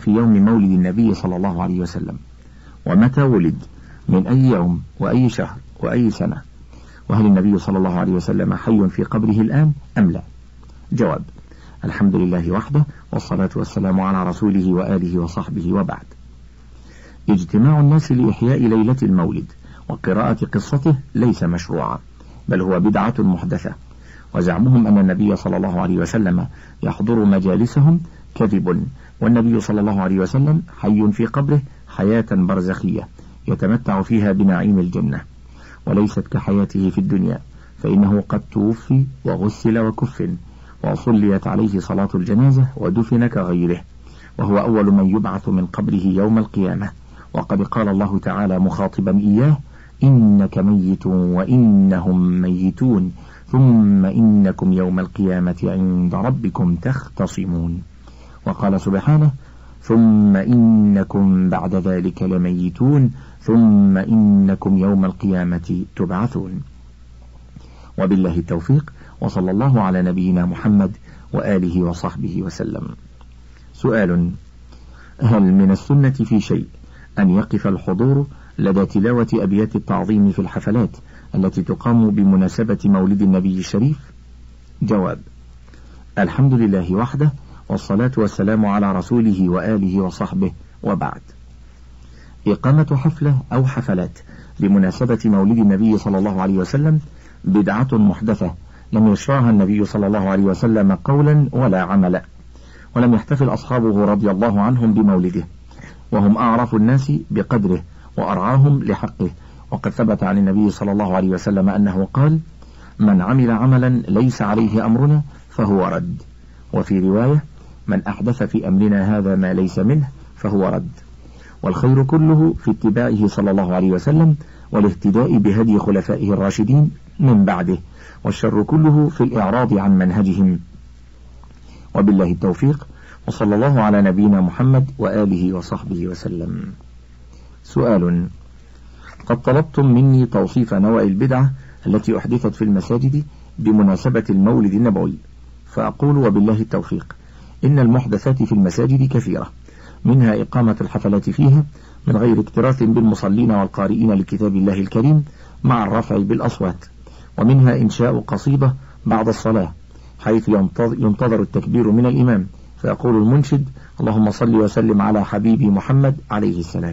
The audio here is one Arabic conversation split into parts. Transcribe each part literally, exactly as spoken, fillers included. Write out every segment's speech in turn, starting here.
في يوم مولد النبي صلى الله عليه وسلم، ومتى ولد، من أي يوم وأي شهر وأي سنة، وهل النبي صلى الله عليه وسلم حي في قبره الآن أم لا؟ جواب: الحمد لله وحده، والصلاة والسلام على رسوله وآله وصحبه، وبعد. اجتماع الناس لإحياء ليلة المولد وقراءة قصته ليس مشروعا، بل هو بدعة محدثة، وزعمهم أن النبي صلى الله عليه وسلم يحضر مجالسهم كذب، والنبي صلى الله عليه وسلم حي في قبره حياة برزخية يتمتع فيها بنعيم الجنة، وليست كحياته في الدنيا، فإنه قد توفي وغسل وكفن وصليت عليه صلاة الجنازة ودفن كغيره، وهو أول من يبعث من قبره يوم القيامة، وقد قال الله تعالى مخاطبا إياه: إنك ميت وإنهم ميتون ثم إنكم يوم القيامة عند ربكم تختصمون. وقال سبحانه: ثم إنكم بعد ذلك لميتون ثم إنكم يوم القيامة تبعثون. وبالله التوفيق، وصلى الله على نبينا محمد وآله وصحبه وسلم. سؤال: هل من السنة في شيء أن يقف الحضور لدى تلاوة أبيات التعظيم في الحفلات التي تقام بمناسبة مولد النبي الشريف؟ جواب: الحمد لله وحده، والصلاة والسلام على رسوله وآله وصحبه، وبعد. إقامة حفلة أو حفلات بمناسبة مولد النبي صلى الله عليه وسلم بدعة محدثة لم يشرعها النبي صلى الله عليه وسلم قولا ولا عملا، ولم يحتفل أصحابه رضي الله عنهم بمولده، وهم أعرف الناس بقدره وأرعاهم لحقه، وقد ثبت عن النبي صلى الله عليه وسلم أنه قال: من عمل عملا ليس عليه أمرنا فهو رد، وفي رواية: من أحدث في أمرنا هذا ما ليس منه فهو رد. والخير كله في اتباعه صلى الله عليه وسلم والاهتداء بهدي خلفائه الراشدين من بعده، والشر كله في الإعراض عن منهجهم. وبالله التوفيق، وصلى الله على نبينا محمد وآله وصحبه وسلم. سؤال: قد طلبتم مني توصيف نوع البدعة التي أحدثت في المساجد بمناسبة المولد النبوي، فأقول وبالله التوفيق: إن المحدثات في المساجد كثيرة، منها إقامة الحفلات فيها من غير اكتراث بالمصلين والقارئين لكتاب الله الكريم مع الرفع بالأصوات، ومنها إنشاء قصيدة بعد الصلاة حيث ينتظر التكبير من الإمام فيقول المنشد: اللهم صل وسلم على حبيبي محمد عليه السلام،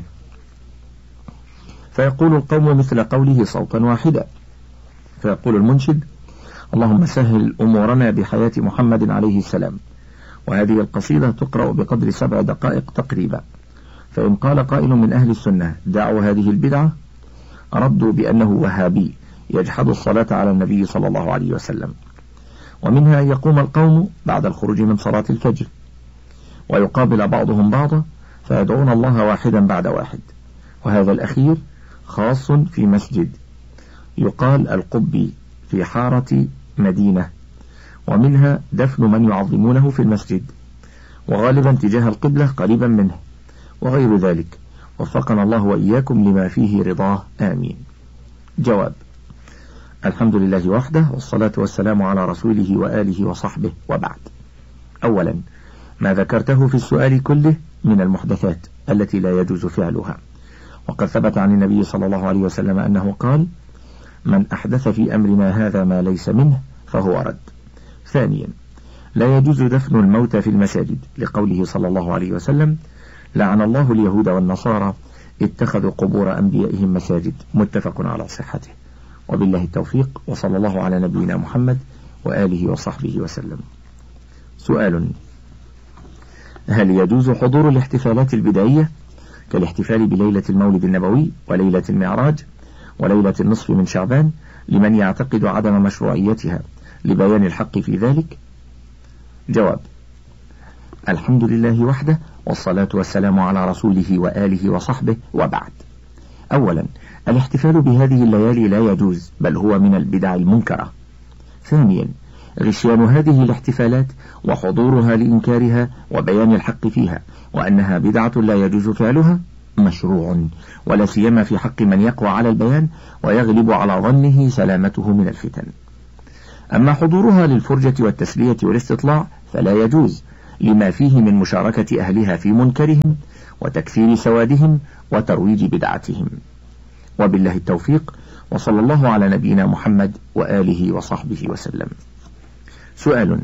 فيقول القوم مثل قوله صوتا واحدا، فيقول المنشد: اللهم سهل أمورنا بحياة محمد عليه السلام. وهذه القصيدة تقرأ بقدر سبع دقائق تقريبا. فإن قال قائل من أهل السنة: دعوا هذه البدعة، ردوا بأنه وهابي يجحد الصلاة على النبي صلى الله عليه وسلم. ومنها أن يقوم القوم بعد الخروج من صلاة الفجر ويقابل بعضهم بعضا فيدعون الله واحدا بعد واحد، وهذا الأخير خاص في مسجد يقال القبي في حارة مدينة. ومنها دفن من يعظمونه في المسجد، وغالبا تجاه القبلة قريبا منه، وغير ذلك، وفقنا الله وإياكم لما فيه رضاه، آمين. جواب: الحمد لله وحده، والصلاة والسلام على رسوله وآله وصحبه، وبعد. أولا، ما ذكرته في السؤال كله من المحدثات التي لا يجوز فعلها، وقد ثبت عن النبي صلى الله عليه وسلم أنه قال: من أحدث في أمرنا هذا ما ليس منه فهو رد. ثانيا، لا يجوز دفن الموتى في المساجد، لقوله صلى الله عليه وسلم: لعن الله اليهود والنصارى اتخذوا قبور أنبيائهم مساجد، متفق على صحته. وبالله التوفيق، وصلى الله على نبينا محمد وآله وصحبه وسلم. سؤال: هل يجوز حضور الاحتفالات البدعية كالاحتفال بليلة المولد النبوي وليلة المعراج وليلة النصف من شعبان لمن يعتقد عدم مشروعيتها لبيان الحق في ذلك؟ جواب: الحمد لله وحده، والصلاة والسلام على رسوله وآله وصحبه، وبعد. أولا، الاحتفال بهذه الليالي لا يجوز، بل هو من البدع المنكرة. ثانيا، غشيان هذه الاحتفالات وحضورها لإنكارها وبيان الحق فيها وأنها بدعة لا يجوز فعلها مشروع، ولا سيما في حق من يقوى على البيان ويغلب على ظنه سلامته من الفتن. أما حضورها للفرجة والتسلية والاستطلاع فلا يجوز، لما فيه من مشاركة أهلها في منكرهم وتكفير سوادهم وترويج بدعتهم. وبالله التوفيق، وصلى الله على نبينا محمد وآله وصحبه وسلم. سؤال: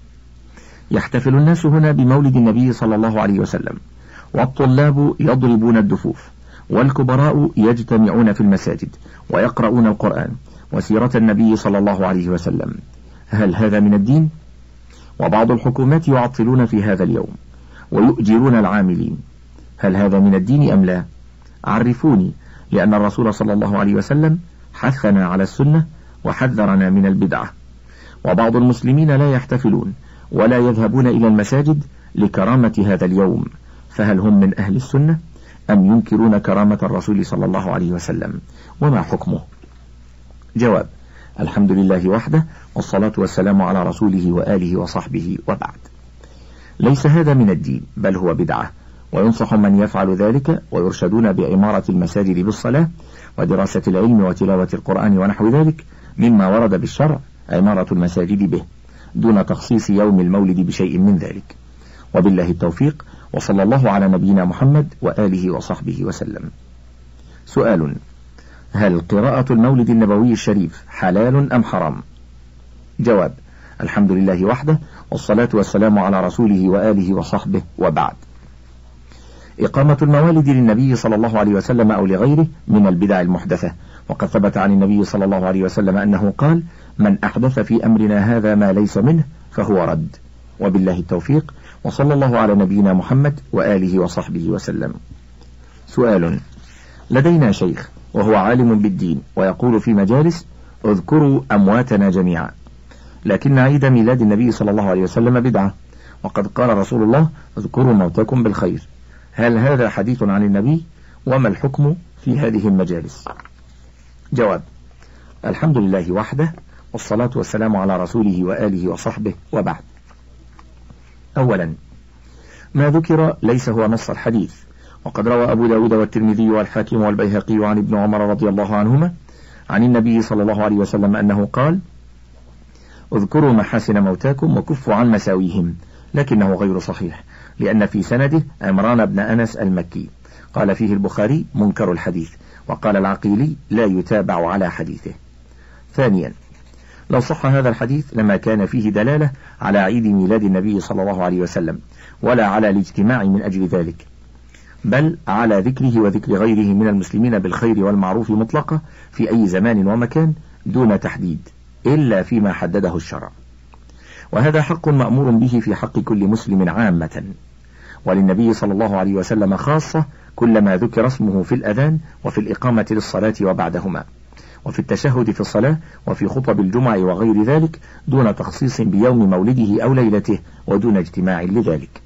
يحتفل الناس هنا بمولد النبي صلى الله عليه وسلم، والطلاب يضربون الدفوف، والكبراء يجتمعون في المساجد ويقرؤون القرآن وسيرة النبي صلى الله عليه وسلم، هل هذا من الدين؟ وبعض الحكومات يعطلون في هذا اليوم ويؤجرون العاملين، هل هذا من الدين أم لا؟ عرفوني، لأن الرسول صلى الله عليه وسلم حثنا على السنة وحذرنا من البدعة. وبعض المسلمين لا يحتفلون ولا يذهبون إلى المساجد لكرامة هذا اليوم، فهل هم من أهل السنة أم ينكرون كرامة الرسول صلى الله عليه وسلم؟ وما حكمه؟ جواب: الحمد لله وحده، والصلاة والسلام على رسوله وآله وصحبه، وبعد. ليس هذا من الدين، بل هو بدعة، وينصح من يفعل ذلك ويرشدون بعمارة المساجد بالصلاة ودراسة العلم وتلاوة القرآن ونحو ذلك مما ورد بالشرع عمارة المساجد به، دون تخصيص يوم المولد بشيء من ذلك. وبالله التوفيق، وصلى الله على نبينا محمد وآله وصحبه وسلم. سؤال: هل قراءة المولد النبوي الشريف حلال أم حرام؟ جواب: الحمد لله وحده، والصلاة والسلام على رسوله وآله وصحبه، وبعد. إقامة الموالد للنبي صلى الله عليه وسلم أو لغيره من البدع المحدثة، وقد ثبت عن النبي صلى الله عليه وسلم أنه قال: من أحدث في أمرنا هذا ما ليس منه فهو رد. وبالله التوفيق، وصلى الله على نبينا محمد وآله وصحبه وسلم. سؤال: لدينا شيخ وهو عالم بالدين ويقول في مجالس: اذكروا أمواتنا جميعا، لكن عيد ميلاد النبي صلى الله عليه وسلم بدعة، وقد قال رسول الله: اذكروا موتاكم بالخير، هل هذا حديث عن النبي؟ وما الحكم في هذه المجالس؟ جواب: الحمد لله وحده، والصلاة والسلام على رسوله وآله وصحبه، وبعد. أولا، ما ذكر ليس هو نص الحديث، وقد روى أبو داود والترمذي والحاكم والبيهقي عن ابن عمر رضي الله عنهما عن النبي صلى الله عليه وسلم أنه قال: اذكروا محاسن موتاكم وكفوا عن مساويهم، لكنه غير صحيح، لأن في سنده عمران بن أنس المكي، قال فيه البخاري: منكر الحديث، وقال العقيلي: لا يتابع على حديثه. ثانيا، لو صح هذا الحديث لما كان فيه دلالة على عيد ميلاد النبي صلى الله عليه وسلم، ولا على الاجتماع من أجل ذلك، بل على ذكره وذكر غيره من المسلمين بالخير والمعروف مطلقة في أي زمان ومكان دون تحديد إلا فيما حدده الشرع، وهذا حق مأمور به في حق كل مسلم عامة، وللنبي صلى الله عليه وسلم خاصة كلما ذكر اسمه في الأذان وفي الإقامة للصلاة وبعدهما، وفي التشهد في الصلاة وفي خطب الجمعة وغير ذلك، دون تخصيص بيوم مولده أو ليلته ودون اجتماع لذلك.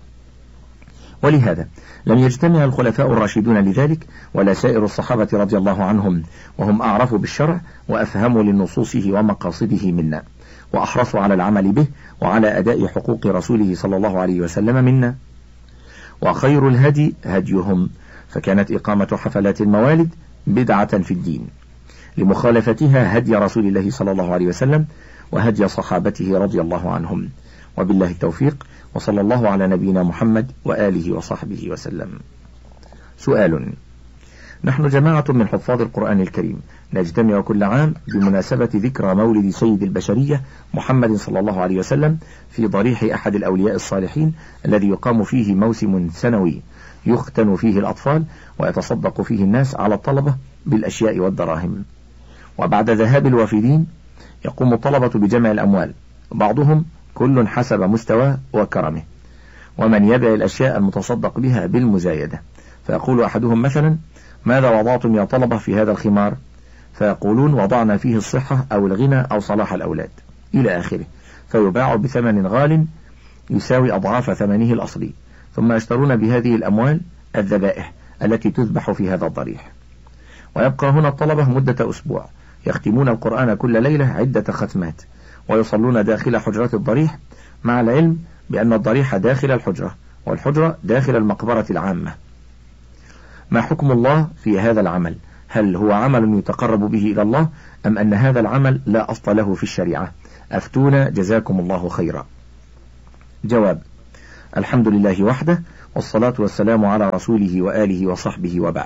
ولهذا لم يجتمع الخلفاء الراشدون لذلك ولا سائر الصحابة رضي الله عنهم، وهم أعرف بالشرع وأفهم لنصوصه ومقاصده منا، وأحرصوا على العمل به وعلى أداء حقوق رسوله صلى الله عليه وسلم منا. وخير الهدي هديهم، فكانت إقامة حفلات الموالد بدعة في الدين لمخالفتها هدي رسول الله صلى الله عليه وسلم وهدي صحابته رضي الله عنهم. وبالله التوفيق، وصلى الله على نبينا محمد وآله وصحبه وسلم. سؤال: نحن جماعة من حفاظ القرآن الكريم نجتمع كل عام بمناسبة ذكرى مولد سيد البشرية محمد صلى الله عليه وسلم في ضريح أحد الأولياء الصالحين الذي يقام فيه موسم سنوي يختن فيه الأطفال ويتصدق فيه الناس على الطلبة بالأشياء والدراهم. وبعد ذهاب الوافدين يقوم الطلبة بجمع الأموال، بعضهم كل حسب مستواه وكرمه، ومن يبيع الأشياء المتصدق بها بالمزايدة، فيقول أحدهم مثلا: ماذا وضعتم يا طلبة في هذا الخمار؟ فيقولون: وضعنا فيه الصحة أو الغنى أو صلاح الأولاد، إلى آخره، فيباع بثمن غال يساوي أضعاف ثمنه الأصلي، ثم يشترون بهذه الأموال الذبائح التي تذبح في هذا الضريح. ويبقى هنا الطلبة مدة أسبوع يختمون القرآن كل ليلة عدة ختمات، ويصلون داخل حجرات الضريح، مع العلم بأن الضريح داخل الحجرة والحجرة داخل المقبرة العامة. ما حكم الله في هذا العمل؟ هل هو عمل يتقرب به إلى الله أم أن هذا العمل لا أصل له في الشريعة؟ أفتونا جزاكم الله خيرا. جواب: الحمد لله وحده، والصلاة والسلام على رسوله وآله وصحبه وبعد.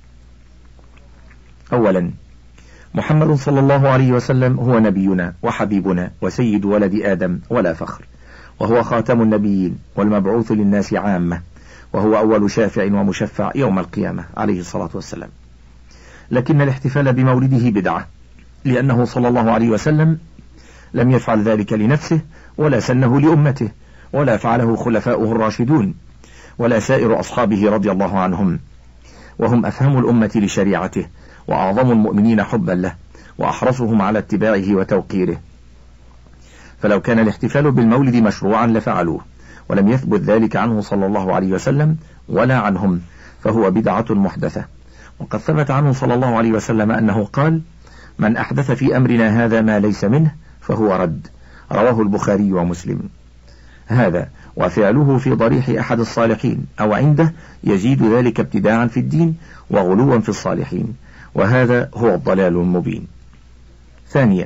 أولا، محمد صلى الله عليه وسلم هو نبينا وحبيبنا وسيد ولد آدم ولا فخر، وهو خاتم النبيين والمبعوث للناس عامة، وهو أول شافع ومشفع يوم القيامة عليه الصلاة والسلام. لكن الاحتفال بمولده بدعة، لأنه صلى الله عليه وسلم لم يفعل ذلك لنفسه ولا سنه لأمته، ولا فعله خلفاؤه الراشدون ولا سائر أصحابه رضي الله عنهم، وهم أفهم الأمة لشريعته وأعظم المؤمنين حبا له وأحرصهم على اتباعه وتوقيره. فلو كان الاحتفال بالمولد مشروعا لفعلوه، ولم يثبت ذلك عنه صلى الله عليه وسلم ولا عنهم، فهو بدعة محدثة. وقد ثبت عنه صلى الله عليه وسلم أنه قال: من أحدث في أمرنا هذا ما ليس منه فهو رد، رواه البخاري ومسلم. هذا وفعله في ضريح أحد الصالحين أو عنده يزيد ذلك ابتداعا في الدين وغلوا في الصالحين، وهذا هو الضلال المبين. ثانيا،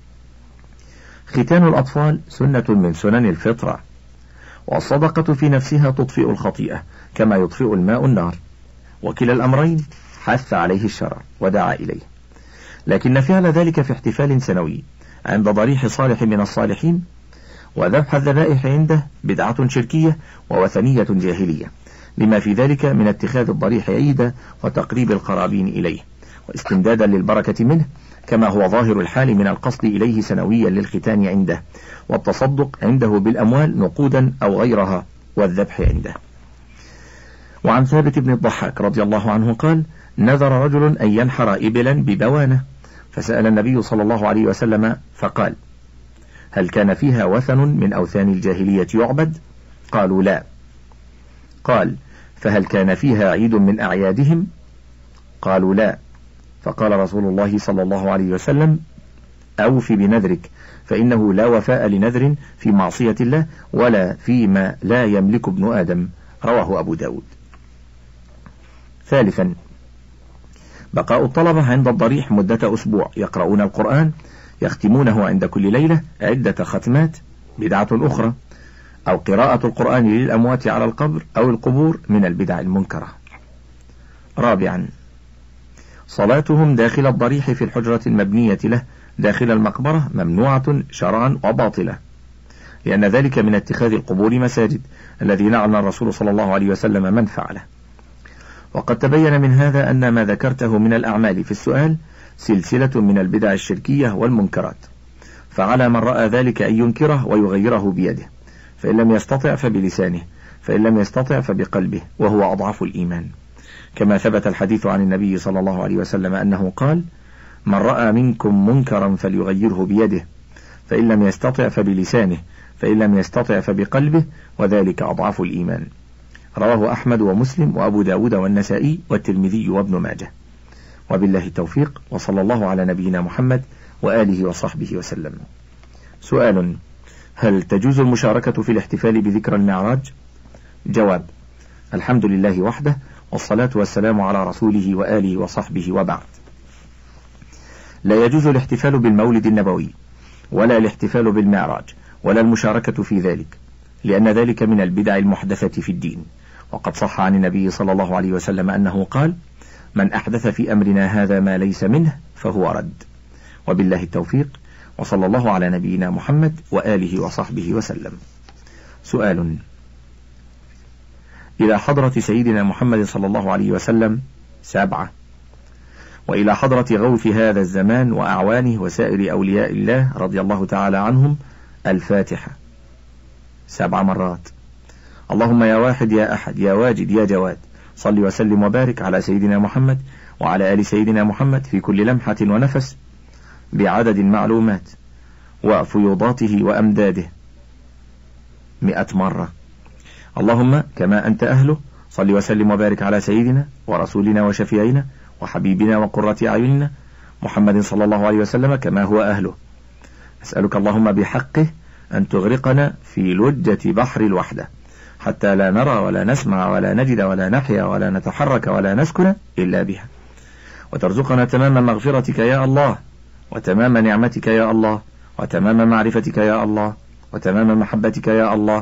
ختان الأطفال سنة من سنن الفطرة، والصدقة في نفسها تطفئ الخطيئة كما يطفئ الماء النار، وكلا الأمرين حث عليه الشرع ودعا إليه. لكن فعل ذلك في احتفال سنوي عند ضريح صالح من الصالحين وذبح الذبائح عنده بدعة شركية ووثنية جاهلية، لما في ذلك من اتخاذ الضريح عيدا وتقريب القرابين إليه واستمدادا للبركة منه، كما هو ظاهر الحال من القصد إليه سنويا للختان عنده، والتصدق عنده بالأموال نقودا أو غيرها، والذبح عنده. وعن ثابت بن الضحاك رضي الله عنه قال: نذر رجل أن ينحر إبلا ببوانة، فسأل النبي صلى الله عليه وسلم فقال: هل كان فيها وثن من أوثان الجاهلية يعبد؟ قالوا: لا. قال: فهل كان فيها عيد من أعيادهم؟ قالوا: لا. فقال رسول الله صلى الله عليه وسلم: أوف بنذرك، فإنه لا وفاء لنذر في معصية الله ولا فيما لا يملك ابن آدم، رواه أبو داود. ثالثا، بقاء الطلبة عند الضريح مدة أسبوع يقرؤون القرآن، يختمونه عند كل ليلة عدة ختمات، بدعة أخرى، أو قراءة القرآن للأموات على القبر أو القبور من البدع المنكرة. رابعا، صلاتهم داخل الضريح في الحجرة المبنية له داخل المقبرة ممنوعة شرعا وباطلة، لأن ذلك من اتخاذ القبور مساجد الذي لعن الرسول صلى الله عليه وسلم من فعله. وقد تبين من هذا أن ما ذكرته من الأعمال في السؤال سلسلة من البدع الشركية والمنكرات، فعلى من رأى ذلك أن ينكره ويغيره بيده، فإن لم يستطع فبلسانه، فإن لم يستطع فبقلبه، وهو أضعف الإيمان، كما ثبت الحديث عن النبي صلى الله عليه وسلم أنه قال: من رأى منكم منكرا فليغيره بيده، فإن لم يستطع فبلسانه، فإن لم يستطع فبقلبه، وذلك أضعف الإيمان. رواه أحمد ومسلم وأبو داود والنسائي والترمذي وابن ماجه. وبالله التوفيق، وصلى الله على نبينا محمد وآله وصحبه وسلم. سؤال: هل تجوز المشاركة في الاحتفال بذكرى المعراج؟ جواب: الحمد لله وحده، والصلاة والسلام على رسوله وآله وصحبه وبعد. لا يجوز الاحتفال بالمولد النبوي، ولا الاحتفال بالمعراج، ولا المشاركة في ذلك، لأن ذلك من البدع المحدثة في الدين. وقد صح عن النبي صلى الله عليه وسلم أنه قال: من أحدث في أمرنا هذا ما ليس منه فهو رد. وبالله التوفيق، وصلى الله على نبينا محمد وآله وصحبه وسلم. سؤال: إلى حضرة سيدنا محمد صلى الله عليه وسلم سبعة، وإلى حضرة غوث هذا الزمان وأعوانه وسائر أولياء الله رضي الله تعالى عنهم الفاتحة سبع مرات. اللهم يا واحد يا أحد يا واجد يا جواد، صل وسلم وبارك على سيدنا محمد وعلى آل سيدنا محمد في كل لمحة ونفس بعدد المعلومات وفيوضاته وأمداده مئة مرة. اللهم كما أنت أهله صل وسلم وبارك على سيدنا ورسولنا وشفيعنا وحبيبنا وقرة أعيننا محمد صلى الله عليه وسلم كما هو أهله. أسألك اللهم بحقه أن تغرقنا في لجة بحر الوحدة حتى لا نرى ولا نسمع ولا نجد ولا نحيا ولا نتحرك ولا نسكن إلا بها، وترزقنا تمام مغفرتك يا الله، وتمام نعمتك يا الله، وتمام معرفتك يا الله، وتمام محبتك يا الله،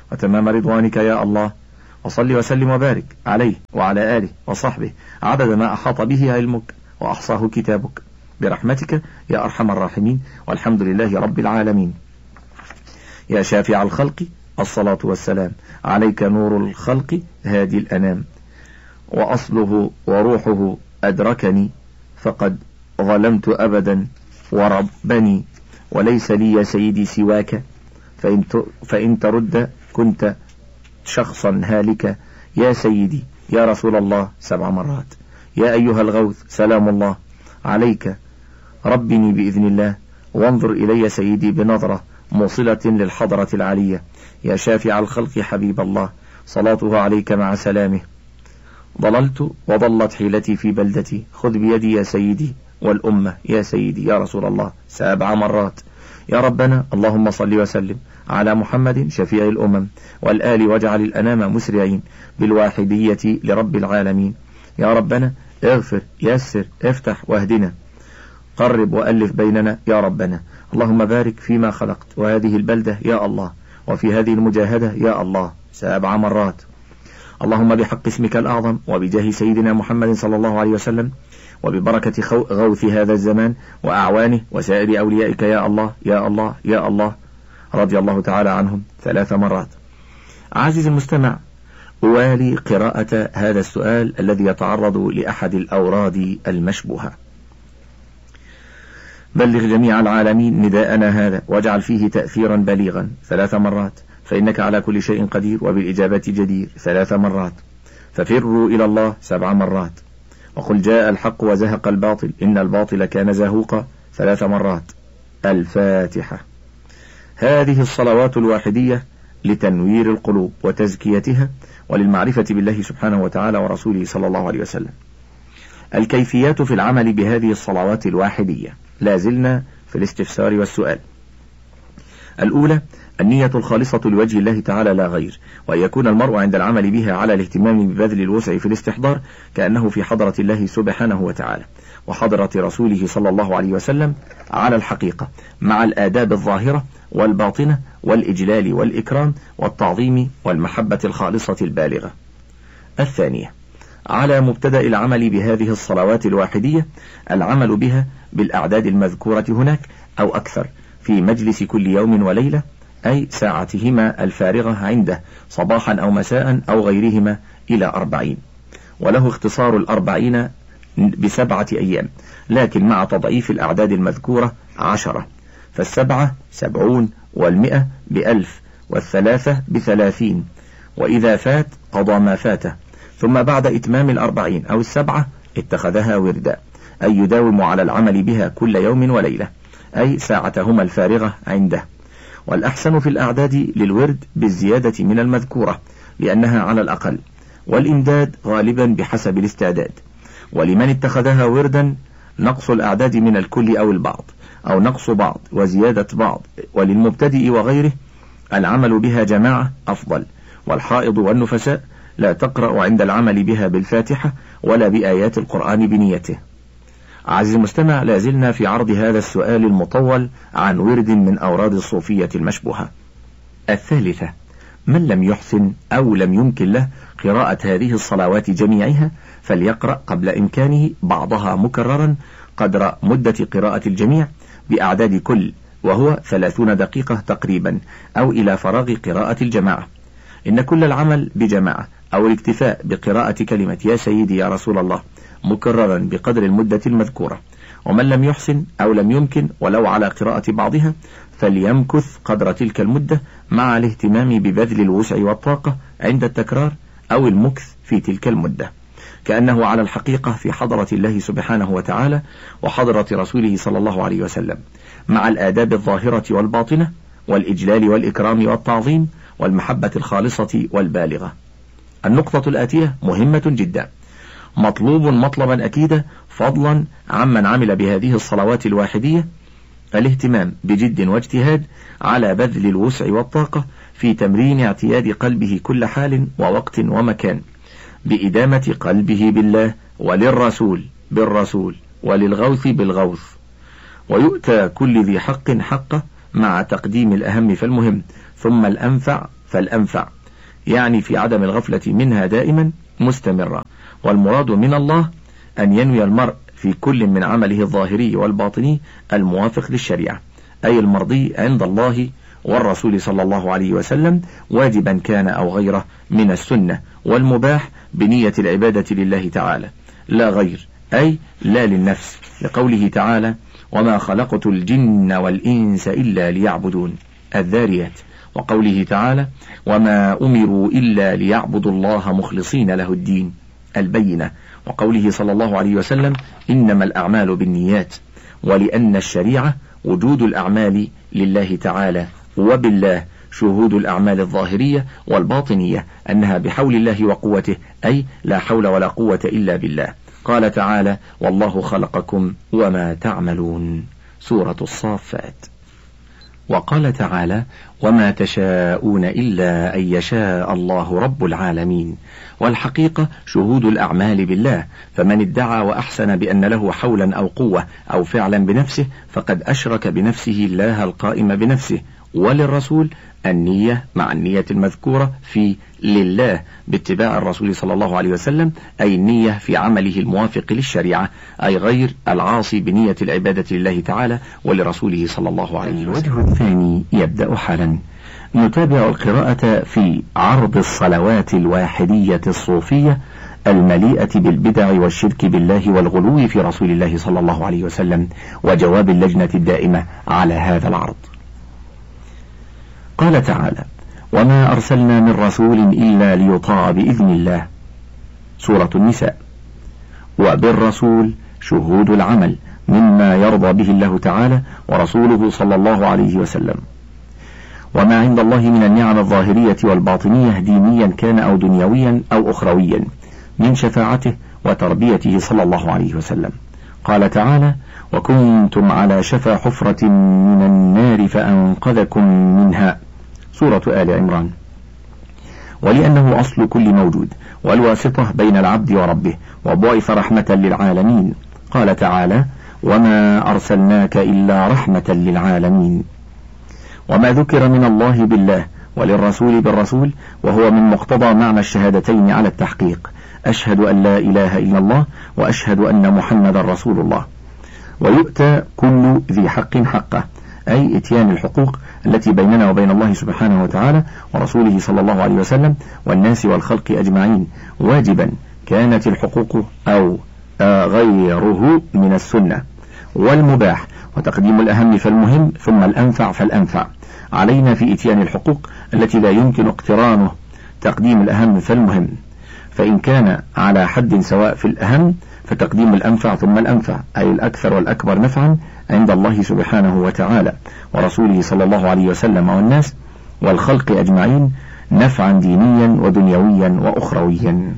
وتمام رضوانك يا الله، وصل وسلم وبارك عليه وعلى آله وصحبه عدد ما أحاط به علمك وأحصاه كتابك برحمتك يا أرحم الراحمين، والحمد لله رب العالمين. يا شافع الخلق الصلاة والسلام عليك، نور الخلق هادي الأنام، وأصله وروحه أدركني، فقد ظلمت أبدا وربني، وليس لي يا سيدي سواك، فإن, فإن ترد كنت شخصا هالكا. يا سيدي يا رسول الله سبع مرات. يا أيها الغوث سلام الله عليك، ربني بإذن الله، وانظر إلي سيدي بنظرة موصلة للحضرة العالية. يا شافع الخلق حبيب الله، صلاته عليك مع سلامه. ضللت وضلت حيلتي في بلدتي، خذ بيدي يا سيدي، والأمة يا سيدي يا رسول الله سبع مرات. يا ربنا اللهم صل وسلم على محمد شفيع الأمم والآل، واجعل الأنام مسرعين بالواحدية لرب العالمين. يا ربنا اغفر يسر افتح واهدنا، قرب وألف بيننا يا ربنا. اللهم بارك فيما خلقت وهذه البلدة يا الله، وفي هذه المجاهدة يا الله سبع مرات. اللهم بحق اسمك الأعظم وبجاه سيدنا محمد صلى الله عليه وسلم، وببركة غوث هذا الزمان وأعوانه وسائر أوليائك يا الله يا الله يا الله، رضي الله تعالى عنهم ثلاث مرات. عزيزي المستمع، أوالي قراءة هذا السؤال الذي يتعرض لأحد الأوراد المشبوهة. بلغ جميع العالمين نداءنا هذا، واجعل فيه تأثيرا بليغا ثلاث مرات، فإنك على كل شيء قدير وبالإجابة جدير ثلاث مرات. ففروا إلى الله سبع مرات. وقل جاء الحق وزهق الباطل إن الباطل كان زهوقا ثلاث مرات. الفاتحة. هذه الصلوات الواحدية لتنوير القلوب وتزكيتها وللمعرفة بالله سبحانه وتعالى ورسوله صلى الله عليه وسلم. الكيفيات في العمل بهذه الصلوات الواحدية، لازلنا في الاستفسار والسؤال. الأولى النية الخالصة لوجه الله تعالى لا غير، وأن يكون المرء عند العمل بها على الاهتمام ببذل الوسع في الاستحضار، كأنه في حضرة الله سبحانه وتعالى وحضرة رسوله صلى الله عليه وسلم على الحقيقة، مع الآداب الظاهرة والباطنة والإجلال والإكرام والتعظيم والمحبة الخالصة البالغة. الثانية على مبتدأ العمل بهذه الصلوات الواحدية العمل بها بالأعداد المذكورة هناك أو أكثر في مجلس كل يوم وليلة، أي ساعتهما الفارغة عنده صباحا أو مساء أو غيرهما إلى أربعين، وله اختصار الأربعين بسبعة أيام، لكن مع تضعيف الأعداد المذكورة عشرة، فالسبعة سبعون والمئة بألف والثلاثة بثلاثين، وإذا فات قضى ما فاته، ثم بعد إتمام الأربعين أو السبعة اتخذها وردا، أي يداوم على العمل بها كل يوم وليلة، أي ساعتهما الفارغة عنده. والأحسن في الأعداد للورد بالزيادة من المذكورة لأنها على الأقل، والإمداد غالبا بحسب الاستعداد. ولمن اتخذها وردا نقص الأعداد من الكل أو البعض، أو نقص بعض وزيادة بعض. وللمبتدئ وغيره العمل بها جماعة أفضل. والحائض والنفساء لا تقرأ عند العمل بها بالفاتحة ولا بآيات القرآن بنيته. عزيزي المستمع، لازلنا في عرض هذا السؤال المطول عن ورد من أوراد الصوفية المشبوهة. الثالثة من لم يحسن أو لم يمكن له قراءة هذه الصلوات جميعها فليقرأ قبل إمكانه بعضها مكررا قدر مدة قراءة الجميع بأعداد كل، وهو ثلاثون دقيقة تقريبا، أو إلى فراغ قراءة الجماعة. إن كل العمل بجماعة أو الاكتفاء بقراءة كلمة يا سيدي يا رسول الله مكررا بقدر المدة المذكورة. ومن لم يحسن أو لم يمكن ولو على قراءة بعضها فليمكث قدر تلك المدة مع الاهتمام ببذل الوسع والطاقة عند التكرار أو المكث في تلك المدة، كأنه على الحقيقة في حضرة الله سبحانه وتعالى وحضرة رسوله صلى الله عليه وسلم، مع الآداب الظاهرة والباطنة والإجلال والإكرام والتعظيم والمحبة الخالصة والبالغة. النقطة الآتية مهمة جدا، مطلوب مطلبا أكيدا فضلا عمن عمل بهذه الصلوات الواحدية الاهتمام بجد واجتهاد على بذل الوسع والطاقة في تمرين اعتياد قلبه كل حال ووقت ومكان، بإدامة قلبه بالله وللرسول بالرسول وللغوث بالغوث، ويؤتى كل ذي حق حقه مع تقديم الأهم فالمهم ثم الأنفع فالأنفع، يعني في عدم الغفلة منها دائما مستمرة. والمراد من الله أن ينوي المرء في كل من عمله الظاهري والباطني الموافق للشريعة، أي المرضي عند الله والرسول صلى الله عليه وسلم، واجبا كان أو غيره من السنة، والمباح بنية العبادة لله تعالى لا غير، أي لا للنفس، لقوله تعالى: وما خلقت الجن والإنس إلا ليعبدون، الذاريات، وقوله تعالى: وما أمروا إلا ليعبدوا الله مخلصين له الدين، البينة، وقوله صلى الله عليه وسلم: إنما الأعمال بالنيات. ولأن الشريعة وجود الأعمال لله تعالى وبالله، شهود الأعمال الظاهرية والباطنية أنها بحول الله وقوته، أي لا حول ولا قوة إلا بالله. قال تعالى: والله خلقكم وما تعملون، سورة الصافات. وقال تعالى: وما تشاءون إلا أن يشاء الله رب العالمين. والحقيقة شهود الأعمال بالله، فمن ادعى وأحسن بأن له حولا أو قوة أو فعلا بنفسه فقد أشرك بنفسه الله القائم بنفسه. وللرسول النية مع النية المذكورة في لله باتباع الرسول صلى الله عليه وسلم، أي النية في عمله الموافق للشريعة، أي غير العاصي بنية العبادة لله تعالى ولرسوله صلى الله عليه وسلم. الوجه الثاني يبدأ حالا. نتابع القراءة في عرض الصلوات الواحدية الصوفية المليئة بالبدع والشرك بالله والغلو في رسول الله صلى الله عليه وسلم، وجواب اللجنة الدائمة على هذا العرض. قال تعالى: وما أرسلنا من رسول إلا ليطاع بإذن الله، سورة النساء. وبالرسول شهود العمل مما يرضى به الله تعالى ورسوله صلى الله عليه وسلم. وما عند الله من النعم الظاهرية والباطنية دينيا كان أو دنيويا أو أخرويا من شفاعته وتربيته صلى الله عليه وسلم. قال تعالى: وكنتم على شفا حفرة من النار فأنقذكم منها، سورة آل عمران. ولأنه أصل كل موجود والواسطة بين العبد وربه، وبعث رحمة للعالمين. قال تعالى: وما أرسلناك إلا رحمة للعالمين. وما ذكر من الله بالله وللرسول بالرسول وهو من مقتضى معنى الشهادتين على التحقيق: أشهد أن لا إله إلا الله وأشهد أن محمدا رسول الله. ويؤتى كل ذي حق حقه، أي إتيان الحقوق التي بيننا وبين الله سبحانه وتعالى ورسوله صلى الله عليه وسلم والناس والخلق أجمعين، واجبا كانت الحقوق أو غيره من السنة. والمباح، وتقديم الأهم فالمهم ثم الأنفع فالأنفع، علينا في إتيان الحقوق التي لا يمكن اقترانه تقديم الأهم فالمهم، فإن كان على حد سواء في الأهم فتقديم الأنفع ثم الأنفع، أي الأكثر والأكبر نفعا عند الله سبحانه وتعالى ورسوله صلى الله عليه وسلم والناس والخلق أجمعين، نفعا دينيا ودنيويا وأخرويا.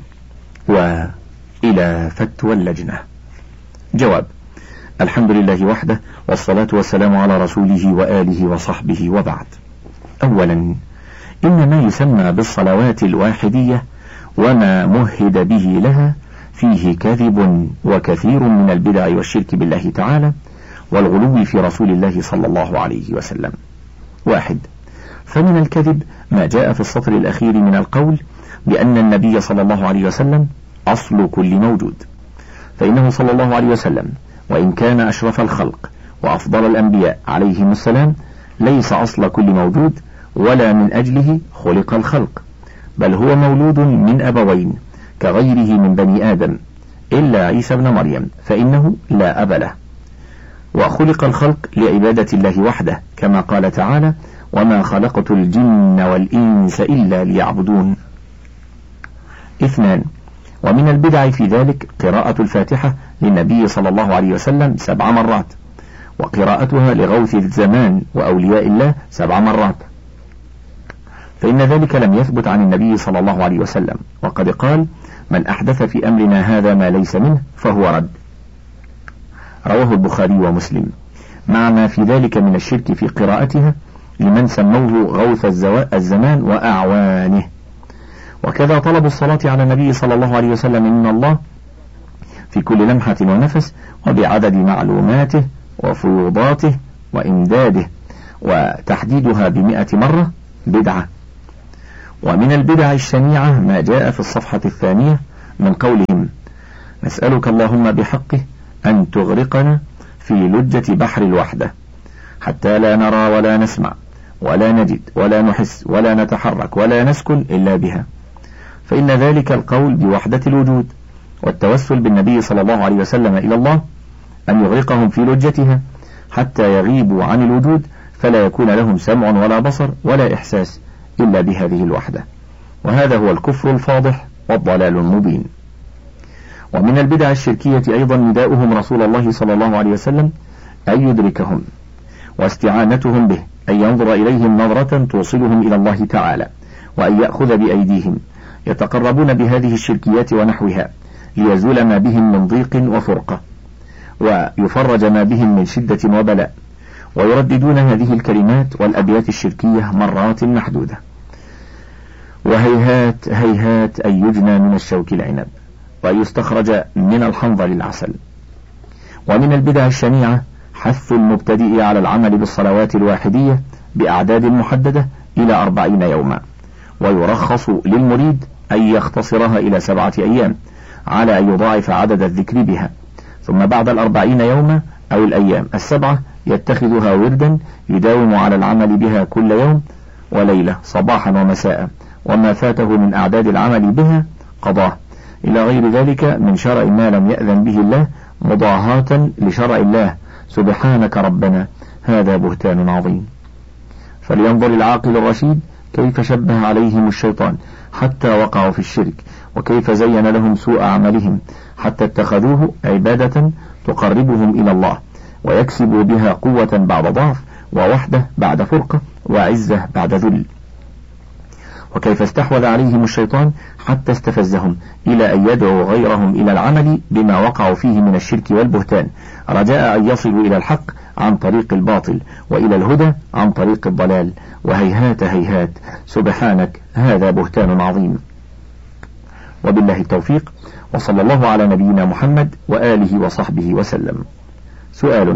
وإلى فتوى اللجنة. جواب: الحمد لله وحده، والصلاة والسلام على رسوله وآله وصحبه، وبعد. أولا، إن ما يسمى بالصلوات الواحدية وما مهد به لها فيه كذب وكثير من البدع والشرك بالله تعالى والغلو في رسول الله صلى الله عليه وسلم. واحد، فمن الكذب ما جاء في السطر الأخير من القول بأن النبي صلى الله عليه وسلم أصل كل موجود، فإنه صلى الله عليه وسلم وإن كان أشرف الخلق وأفضل الأنبياء عليهم السلام ليس أصل كل موجود، ولا من أجله خلق الخلق، بل هو مولود من أبوين كغيره من بني آدم إلا عيسى ابن مريم فإنه لا أب له. وخلق الخلق لعبادة الله وحده، كما قال تعالى: وما خلقت الجن والإنس إلا ليعبدون. اثنان، ومن البدع في ذلك قراءة الفاتحة للنبي صلى الله عليه وسلم سبع مرات، وقراءتها لغوث الزمان وأولياء الله سبع مرات، فإن ذلك لم يثبت عن النبي صلى الله عليه وسلم، وقد قال: من أحدث في أمرنا هذا ما ليس منه فهو رد. رواه البخاري ومسلم، مع ما في ذلك من الشرك في قراءتها لمن سموه غوث الزمان وأعوانه. وكذا طلب الصلاة على النبي صلى الله عليه وسلم من الله في كل لمحة ونفس وبعدد معلوماته وفيوضاته وإمداده، وتحديدها بمئة مرة بدعة. ومن البدع الشنيعة ما جاء في الصفحة الثانية من قولهم: نسألك اللهم بحقه أن تغرقنا في لجة بحر الوحدة حتى لا نرى ولا نسمع ولا نجد ولا نحس ولا نتحرك ولا نسكن إلا بها، فإن ذلك القول بوحدة الوجود والتوسل بالنبي صلى الله عليه وسلم إلى الله أن يغرقهم في لجتها حتى يغيبوا عن الوجود، فلا يكون لهم سمع ولا بصر ولا إحساس إلا بهذه الوحدة، وهذا هو الكفر الفاضح والضلال المبين. ومن البدع الشركية أيضا نداؤهم رسول الله صلى الله عليه وسلم أن يدركهم واستعانتهم به، أن ينظر إليهم نظرة توصلهم إلى الله تعالى، وأن يأخذ بأيديهم، يتقربون بهذه الشركيات ونحوها ليزول ما بهم من ضيق وفرقة، ويفرج ما بهم من شدة وبلاء، ويرددون هذه الكلمات والأبيات الشركية مرات محدودة. وهيهات هيهات أن يجنى من الشوك العنب وأن يستخرج من الحنظل العسل. ومن البدع الشنيعة حث المبتدئ على العمل بالصلوات الواحدية بأعداد محددة إلى أربعين يوما، ويرخص للمريد أن يختصرها إلى سبعة أيام على أن يضاعف عدد الذكر بها، ثم بعد الأربعين يوما أو الأيام السبعة يتخذها وردا يداوم على العمل بها كل يوم وليلة صباحا ومساء، وما فاته من أعداد العمل بها قضاه، إلى غير ذلك من شرع ما لم يأذن به الله مضاهاة لشرع الله. سبحانك ربنا هذا بهتان عظيم. فلينظر العاقل الرشيد كيف شبه عليهم الشيطان حتى وقعوا في الشرك، وكيف زين لهم سوء عملهم حتى اتخذوه عبادة تقربهم إلى الله، ويكسبوا بها قوة بعد ضعف، ووحدة بعد فرقة، وعزة بعد ذل. وكيف استحوذ عليهم الشيطان حتى استفزهم إلى أن يدعوا غيرهم إلى العمل بما وقعوا فيه من الشرك والبهتان، رجاء أن يصلوا إلى الحق عن طريق الباطل، وإلى الهدى عن طريق الضلال. وهيهات هيهات سبحانك هذا بهتان عظيم. وبالله التوفيق، وصلى الله على نبينا محمد وآله وصحبه وسلم. سؤال: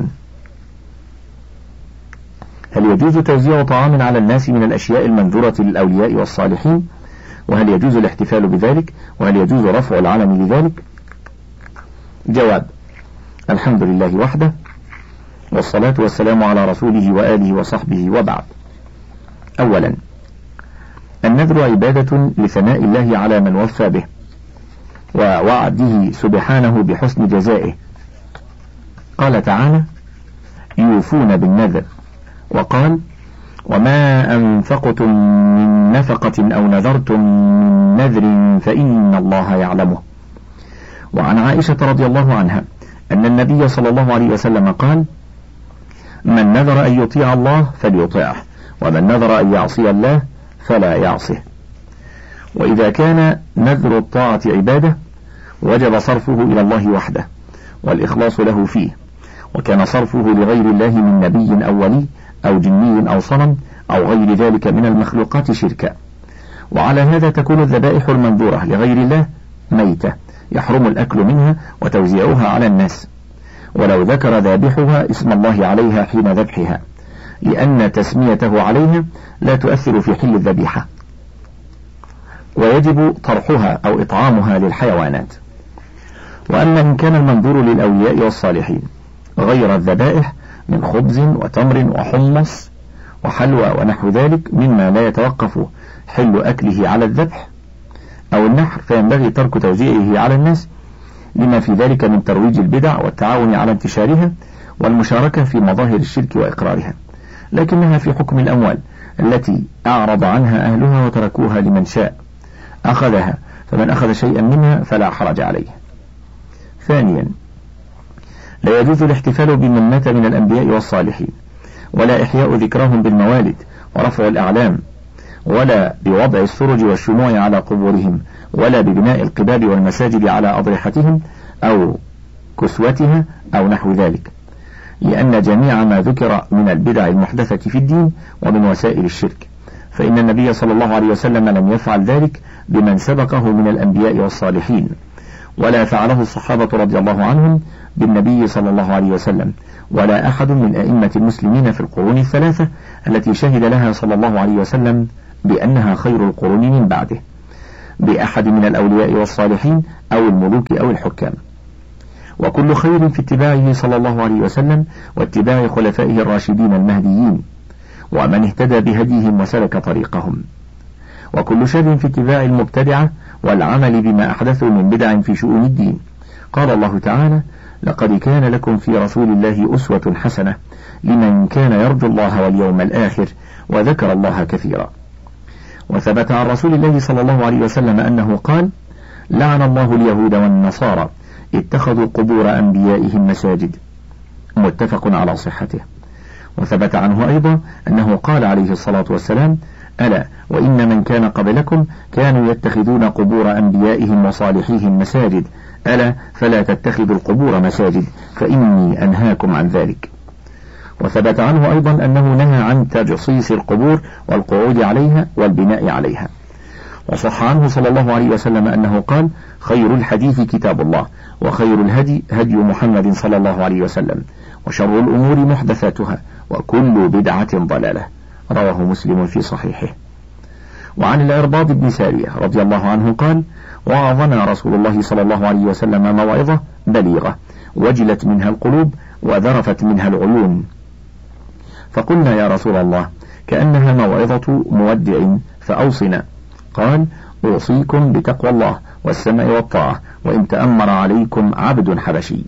هل يجوز توزيع طعام على الناس من الأشياء المنذورة للأولياء والصالحين؟ وهل يجوز الاحتفال بذلك؟ وهل يجوز رفع العلم لذلك؟ جواب: الحمد لله وحده، والصلاة والسلام على رسوله وآله وصحبه، وبعد. أولا، النذر عبادة لثناء الله على من وفى به ووعده سبحانه بحسن جزائه. قال تعالى: يوفون بالنذر، وقال: وما أنفقتم من نفقة أو نذرتم من نذر فإن الله يعلمه. وعن عائشة رضي الله عنها أن النبي صلى الله عليه وسلم قال: من نذر أن يطيع الله فليطيعه، ومن نذر أن يعصي الله فلا يعصه. وإذا كان نذر الطاعة عبادة وجب صرفه إلى الله وحده والإخلاص له فيه، وكان صرفه لغير الله من نبي أو ولي أو جني أو صنم أو غير ذلك من المخلوقات شركا. وعلى هذا تكون الذبائح المنذورة لغير الله ميتة يحرم الأكل منها وتوزيعها على الناس، ولو ذكر ذابحها اسم الله عليها حين ذبحها، لأن تسميته عليها لا تؤثر في حل الذبيحة، ويجب طرحها أو إطعامها للحيوانات. وأما إن كان المنذور للأولياء والصالحين غير الذبائح من خبز وتمر وحمص وحلوى ونحو ذلك مما لا يتوقف حل أكله على الذبح أو النحر، فينبغي ترك توزيعه على الناس، لما في ذلك من ترويج البدع والتعاون على انتشارها والمشاركة في مظاهر الشرك وإقرارها، لكنها في حكم الأموال التي أعرض عنها أهلها وتركوها لمن شاء أخذها، فمن أخذ شيئا منها فلا حرج عليه. ثانيا، لا يجوز الاحتفال بمن مات من الأنبياء والصالحين، ولا إحياء ذكرهم بالموالد ورفع الأعلام، ولا بوضع السرج والشموع على قبورهم، ولا ببناء القباب والمساجد على أضرحتهم أو كسوتها أو نحو ذلك، لأن جميع ما ذكر من البدع المحدثة في الدين ومن وسائل الشرك، فإن النبي صلى الله عليه وسلم لم يفعل ذلك بمن سبقه من الأنبياء والصالحين، ولا فعله الصحابة رضي الله عنهم بالنبي صلى الله عليه وسلم، ولا أحد من أئمة المسلمين في القرون الثلاثة التي شهد لها صلى الله عليه وسلم بأنها خير القرون من بعده، بأحد من الأولياء والصالحين أو الملوك أو الحكام. وكل خير في اتباعه صلى الله عليه وسلم واتباع خلفائه الراشدين المهديين ومن اهتدى بهديهم وسلك طريقهم، وكل شر في اتباع المبتدعة والعمل بما أحدثوا من بدع في شؤون الدين. قال الله تعالى: لقد كان لكم في رسول الله أسوة حسنة لمن كان يرجو الله واليوم الآخر وذكر الله كثيرا. وثبت عن رسول الله صلى الله عليه وسلم أنه قال: لعن الله اليهود والنصارى اتخذوا قبور أنبيائهم مساجد، متفق على صحته. وثبت عنه أيضا أنه قال عليه الصلاة والسلام: ألا وإن من كان قبلكم كانوا يتخذون قبور أنبيائهم وصالحيهم مساجد، ألا فلا تتخذوا القبور مساجد فإني أنهاكم عن ذلك. وثبت عنه أيضا أنه نهى عن تجصيص القبور والقعود عليها والبناء عليها. وصح عنه صلى الله عليه وسلم أنه قال: خير الحديث كتاب الله، وخير الهدي هدي محمد صلى الله عليه وسلم، وشر الأمور محدثاتها، وكل بدعة ضلالة. رواه مسلم في صحيحه. وعن العرباض بن سارية رضي الله عنه قال: وعظنا رسول الله صلى الله عليه وسلم موعظة بليغة وجلت منها القلوب وذرفت منها العيون، فقلنا: يا رسول الله، كأنها موعظة مودع فأوصنا. قال: أوصيكم بتقوى الله والسمع والطاعة، وإن تأمر عليكم عبد حبشي،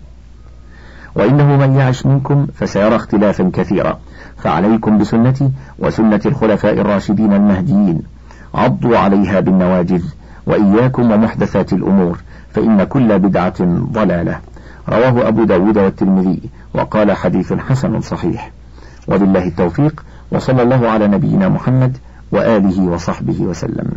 وإنه من يعش منكم فسيرى اختلافا كثيرا، فعليكم بسنتي وسنة الخلفاء الراشدين المهديين، عضوا عليها بالنواجذ، وإياكم ومحدثات الأمور، فإن كل بدعة ضلالة. رواه أبو داود والترمذي، وقال: حديث حسن صحيح. وبالله التوفيق، وصلى الله على نبينا محمد وآله وصحبه وسلم.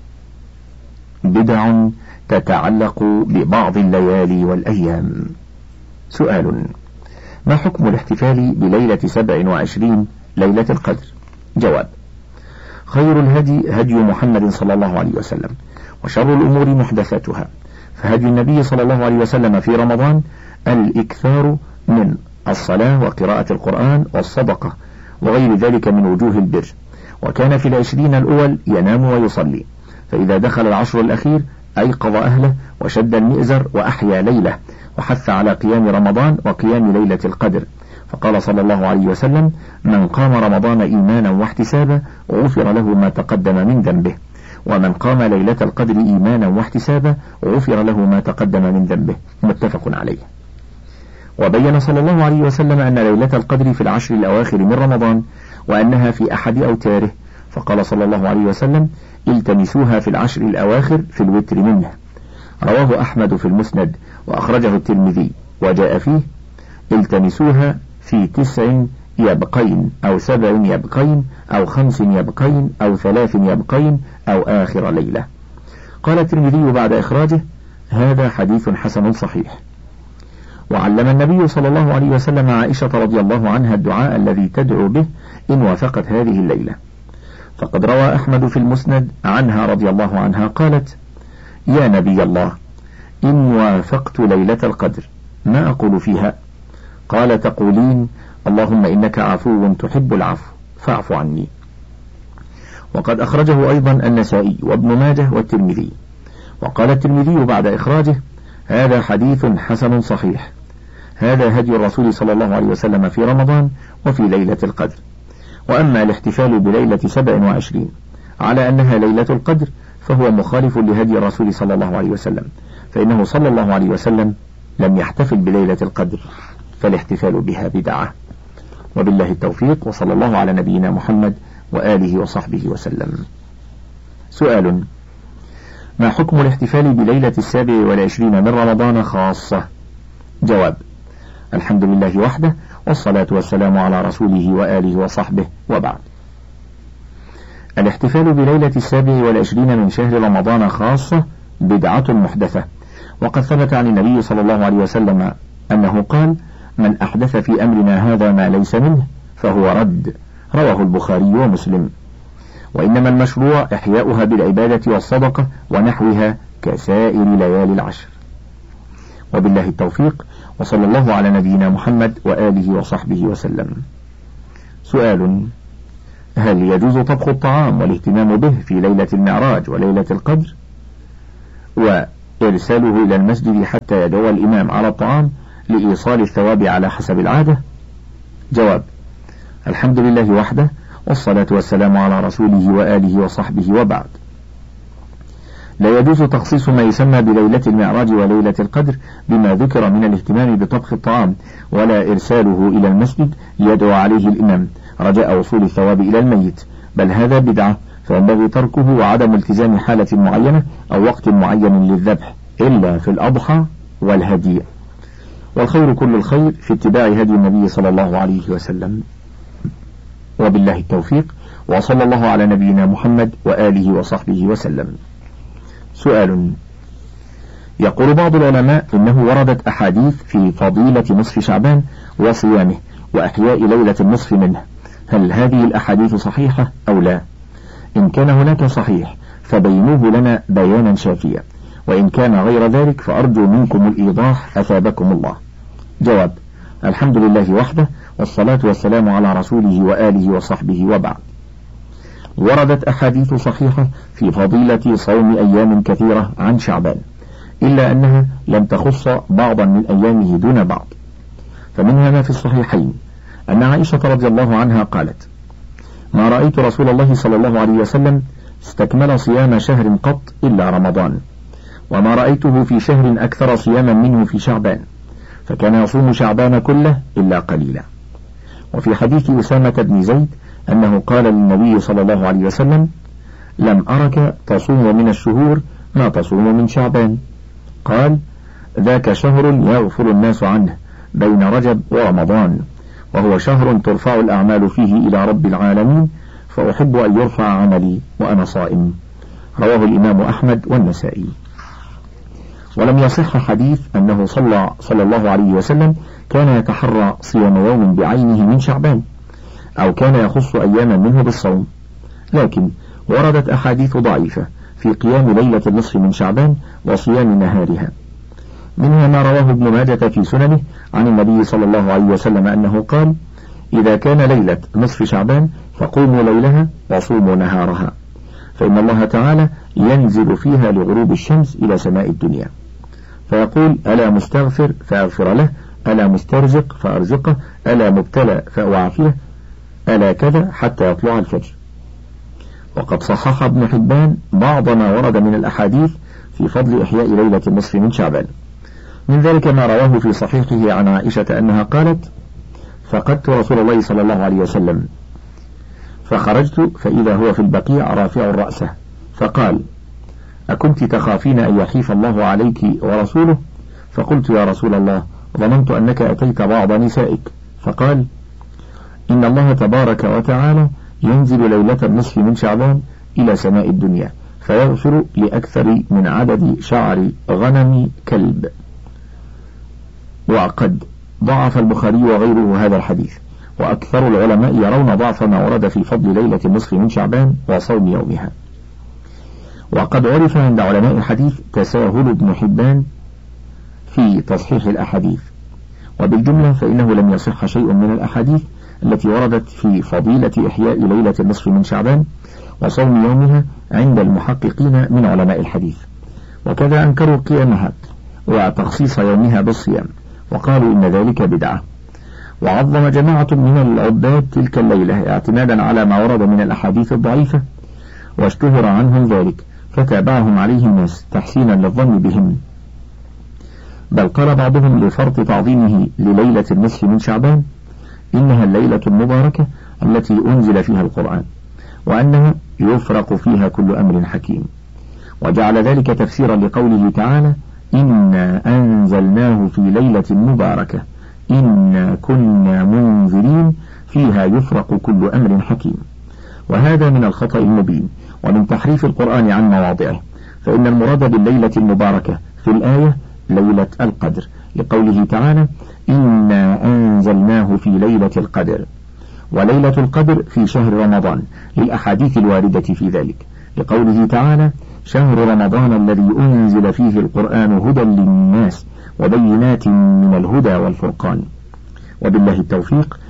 بدع تتعلق ببعض الليالي والأيام. سؤال: ما حكم الاحتفال بليلة سبع وعشرين ليلة القدر؟ جواب: خير الهدي هدي محمد صلى الله عليه وسلم، وشر الأمور محدثاتها، فهدي النبي صلى الله عليه وسلم في رمضان الإكثار من الصلاة وقراءة القرآن والصدقة وغير ذلك من وجوه البر، وكان في العشرين الأول ينام ويصلي، فإذا دخل العشر الأخير أيقظ أهله وشد المئزر وأحيا ليلة، وحث على قيام رمضان وقيام ليلة القدر، فقال صلى الله عليه وسلم: من قام رمضان إيمانا واحتسابا غفر له ما تقدم من ذنبه، ومن قام ليلة القدر إيمانا واحتسابا غفر له ما تقدم من ذنبه، متفق عليه. وبين صلى الله عليه وسلم أن ليلة القدر في العشر الأواخر من رمضان، وأنها في أحد أوتاره، فقال صلى الله عليه وسلم: التمسوها في العشر الأواخر في الوتر منه. رواه أحمد في المسند، وأخرجه الترمذي، وجاء فيه: التمسوها في تسع يبقين أو سبع يبقين أو خمس يبقين أو ثلاث يبقين أو آخر ليلة. قال الترمذي بعد إخراجه: هذا حديث حسن صحيح. وعلم النبي صلى الله عليه وسلم عائشة رضي الله عنها الدعاء الذي تدعو به إن وافقت هذه الليلة، فقد روى أحمد في المسند عنها رضي الله عنها قالت: يا نبي الله، إن وافقت ليلة القدر ما أقول فيها؟ قال: تقولين: اللهم إنك عفو تحب العفو فاعف عني. وقد أخرجه أيضا النسائي وابن ماجه والترمذي. وقال الترمذي بعد إخراجه: هذا حديث حسن صحيح. هذا هدي الرسول صلى الله عليه وسلم في رمضان وفي ليلة القدر. وأما الاحتفال بليلة سبع وعشرين على أنها ليلة القدر فهو مخالف لهدي الرسول صلى الله عليه وسلم، فإنه صلى الله عليه وسلم لم يحتفل بليلة القدر، فالاحتفال بها بدعة. وبالله التوفيق، وصلى الله على نبينا محمد وآله وصحبه وسلم. سؤال: ما حكم الاحتفال بليلة السابع والعشرين من رمضان خاصة؟ جواب: الحمد لله وحده، والصلاة والسلام على رسوله وآله وصحبه، وبعد. الاحتفال بليلة السابع والعشرين من شهر رمضان خاصة بدعة محدثة، وقد ثبت عن النبي صلى الله عليه وسلم أنه قال: من أحدث في أمرنا هذا ما ليس منه فهو رد. رواه البخاري ومسلم. وإنما المشروع إحياؤها بالعبادة والصدقة ونحوها كسائر ليالي العشر. وبالله التوفيق، وصلى الله على نبينا محمد وآله وصحبه وسلم. سؤال: هل يجوز طبخ الطعام والاهتمام به في ليلة المعراج وليلة القدر وإرساله إلى المسجد حتى يدعو الإمام على الطعام لإيصال الثواب على حسب العادة؟ جواب: الحمد لله وحده، والصلاة والسلام على رسوله وآله وصحبه، وبعد. لا يجوز تخصيص ما يسمى بليلة المعراج وليلة القدر بما ذكر من الاهتمام بطبخ الطعام، ولا إرساله إلى المسجد ليدعو عليه الإمام رجاء وصول الثواب إلى الميت، بل هذا بدعة، فينبغي تركه وعدم التزام حالة معينة أو وقت معين للذبح إلا في الأضحى والهدي. والخير كل الخير في اتباع هدي النبي صلى الله عليه وسلم، وبالله التوفيق، وصلى الله على نبينا محمد وآله وصحبه وسلم. سؤال: يقول بعض العلماء إنه وردت أحاديث في فضيلة نصف شعبان وصيامه وأحياء ليلة النصف منه، هل هذه الأحاديث صحيحة أو لا؟ إن كان هناك صحيح فبينوه لنا بيانا شافيا، وإن كان غير ذلك فأرجو منكم الإيضاح أثابكم الله. جواب: الحمد لله وحده، والصلاة والسلام على رسوله وآله وصحبه، وبعد. وردت أحاديث صحيحة في فضيلة صوم أيام كثيرة عن شعبان، إلا أنها لم تخص بعضا من أيامه دون بعض، فمنها ما في الصحيحين أن عائشة رضي الله عنها قالت: ما رأيت رسول الله صلى الله عليه وسلم استكمل صيام شهر قط إلا رمضان، وما رأيته في شهر أكثر صياما منه في شعبان، فكان يصوم شعبان كله إلا قليلا. وفي حديث أسامة بن زيد أنه قال للنبي صلى الله عليه وسلم: لم أرك تصوم من الشهور ما تصوم من شعبان. قال: ذاك شهر يغفر الناس عنه بين رجب ورمضان، وهو شهر ترفع الأعمال فيه إلى رب العالمين، فأحب أن يرفع عملي وأنا صائم. رواه الإمام أحمد والنسائي. ولم يصح حديث أنه صلى, صلى الله عليه وسلم كان يتحرى صيام يوم بعينه من شعبان، أو كان يخص أياما منه بالصوم، لكن وردت أحاديث ضعيفة في قيام ليلة النصف من شعبان وصيام نهارها، منها ما رواه ابن ماجة في سننه عن النبي صلى الله عليه وسلم أنه قال: إذا كان ليلة نصف شعبان فقوموا ليلها وصوموا نهارها، فإن الله تعالى ينزل فيها لغروب الشمس إلى سماء الدنيا فيقول: ألا مستغفر فأغفر له، ألا مسترزق فأرزقه، ألا مبتلى فأعافيه، ألا كذا حتى يطلع الفجر. وقد صحح ابن حبان بعض ما ورد من الأحاديث في فضل إحياء ليلة النصف من شعبان، من ذلك ما رواه في صحيحه عن عائشة أنها قالت: فقدت رسول الله صلى الله عليه وسلم فخرجت فإذا هو في البقيع رافع رأسه، فقال: أكنت تخافين أن يحيف الله عليك ورسوله؟ فقلت: يا رسول الله، ظننت أنك أتيت بعض نسائك. فقال: إن الله تبارك وتعالى ينزل ليلة النصف من شعبان إلى سماء الدنيا فيغفر لأكثر من عدد شعر غنم كلب. وقد ضعف البخاري وغيره هذا الحديث، وأكثر العلماء يرون ضعف ما ورد في فضل ليلة النصف من شعبان وصوم يومها. وقد عرف عند علماء الحديث تساهل ابن حبان في تصحيح الأحاديث، وبالجملة فإنه لم يصح شيء من الأحاديث التي وردت في فضيلة إحياء ليلة النصف من شعبان وصوم يومها عند المحققين من علماء الحديث، وكذا أنكروا قيامها وتخصيص يومها بالصيام، وقالوا إن ذلك بدعة. وعظم جماعة من العباد تلك الليلة اعتمادا على ما ورد من الأحاديث الضعيفة، واشتهر عنهم ذلك فتابعهم عليه الناس تحسينا للظن بهم، بل قال بعضهم لفرط تعظيمه لليلة النصف من شعبان: إنها الليلة المباركة التي أنزل فيها القرآن، وأنها يفرق فيها كل أمر حكيم، وجعل ذلك تفسيرا لقوله تعالى: إنا أنزلناه في ليلة مباركة إنا كنا منذرين فيها يفرق كل أمر حكيم. وهذا من الخطأ المبين ومن تحريف القرآن عن مواضعه، فإن المراد بالليلة المباركة في الآية ليلة القدر، لقوله تعالى: إنا أنزلناه في ليلة القدر، وليلة القدر في شهر رمضان للأحاديث الواردة في ذلك، لقوله تعالى: شهر رمضان الذي أنزل فيه القرآن هدى للناس وبينات من الهدى والفرقان. وبالله التوفيق،